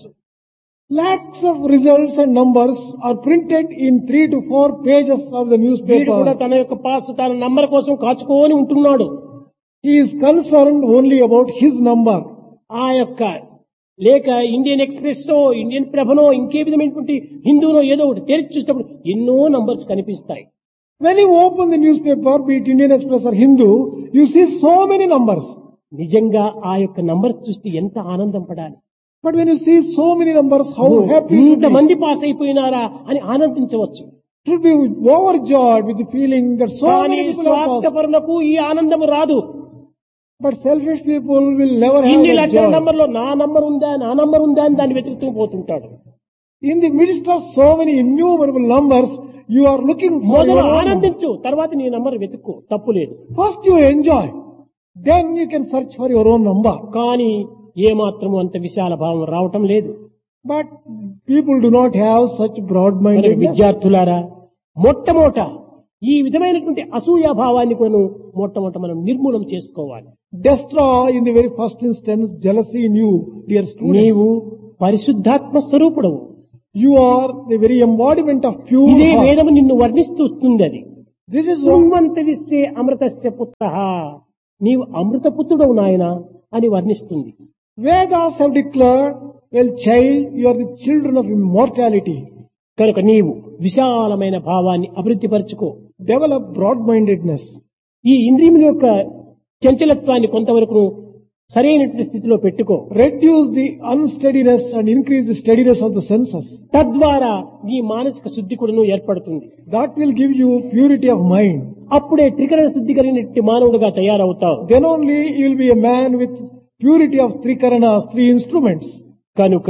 Lakhs of results and numbers are printed in 3 to 4 pages of the వీడు కూడా newspaper. తన యొక్క పాస్ తన నంబర్ కోసం కాచుకొని ఉంటున్నాడు. He is concerned only about his number. ఆ యొక్క లేక ఇండియన్ ఎక్స్ప్రెస్, ఇండియన్ ప్రభనో, ఇంకే విధమైనటువంటి హిందూనో ఏదో ఒకటి తెరిచి చూసినప్పుడు ఎన్నో నంబర్స్ కనిపిస్తాయి. When you open the newspaper, be it Indian Express or Hindu, you see so many numbers. నిజంగా ఆ యొక్క నంబర్స్ చూస్తే ఎంత ఆనందం పడాలి. But when you see so many numbers, how happy you should be. ఇంతమంది పాస్ అయిపోయినారా అని ఆనందించవచ్చు. Should be overjoyed with the feeling that so కానీ many people have passed. స్వార్థపరులకు ఈ ఆనందము రాదు. But selfish people will never have ఇన్ని that లక్షల joy. నంబర్లో నా నంబర్ ఉందా అని దాన్ని వెతుకుతూ పోతుంటాడు. In the midst of so many innumerable numbers, you are looking for మొదలు your own number. ఆనందించు, తర్వాత నీ నంబర్ వెతుక్కో, తప్పు లేదు. First you enjoy, then you can search for your own number. కానీ ఏమాత్రము అంత విశాల భావం రావటం లేదు. But people do not have such మన broad-mindedness. విద్యార్థులారా, మొట్టమొదట ఈ విధమైనటువంటి అసూయ భావాన్ని కూడా మొట్టమొదట మనం నిర్మూలన చేసుకోవాలి. Destroy in the very first instance jealousy in you, dear students. నీవు పరిశుద్ధాత్మ స్వరూపుడవు. You are the very embodiment of pure ఇదే heart. వేదము నిన్ను వర్ణిస్తుంది. అది This is what శృణ్వంత విశ్వే అమృతస్య పుత్రః, నీవు అమృతపుత్రుడవు నాయన అని వర్ణిస్తుంది. Vedas have declared, well child, you are the children of immortality. కనుక నీవు విశాలమైన భావాన్ని అభివృద్ధి పరచుకో. Develop broad-mindedness. ఈ ఇంద్రియముల యొక్క చంచలత్వాన్ని కొంతవరకు సరైనటువంటి స్థితిలో పెట్టుకో. Reduce the unsteadiness and increase the steadiness of the senses. తద్వారా నీ మానసిక శుద్ధి కూడాను ఏర్పడుతుంది. That will give you purity of mind. అప్పుడే త్రికరణ శుద్ధి కలిగినటువంటి మానవుడుగా తయారవుతావు. Then only you will be a man with purity of three karanas, three instruments. కనుక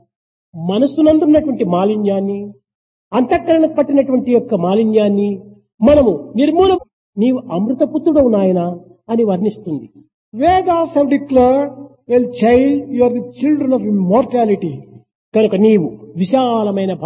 మనస్సునందున్నటువంటి మాలిన్యాన్ని, అంతఃకరణకు పట్టినటువంటి యొక్క మాలిన్యాన్ని మనము నిర్మూలన నీవు అమృతపుత్రుడవు నాయనా అని వర్ణిస్తుంది. Vedas have declared, well child, you are the children of immortality. కనుక నీవు విశాలమైన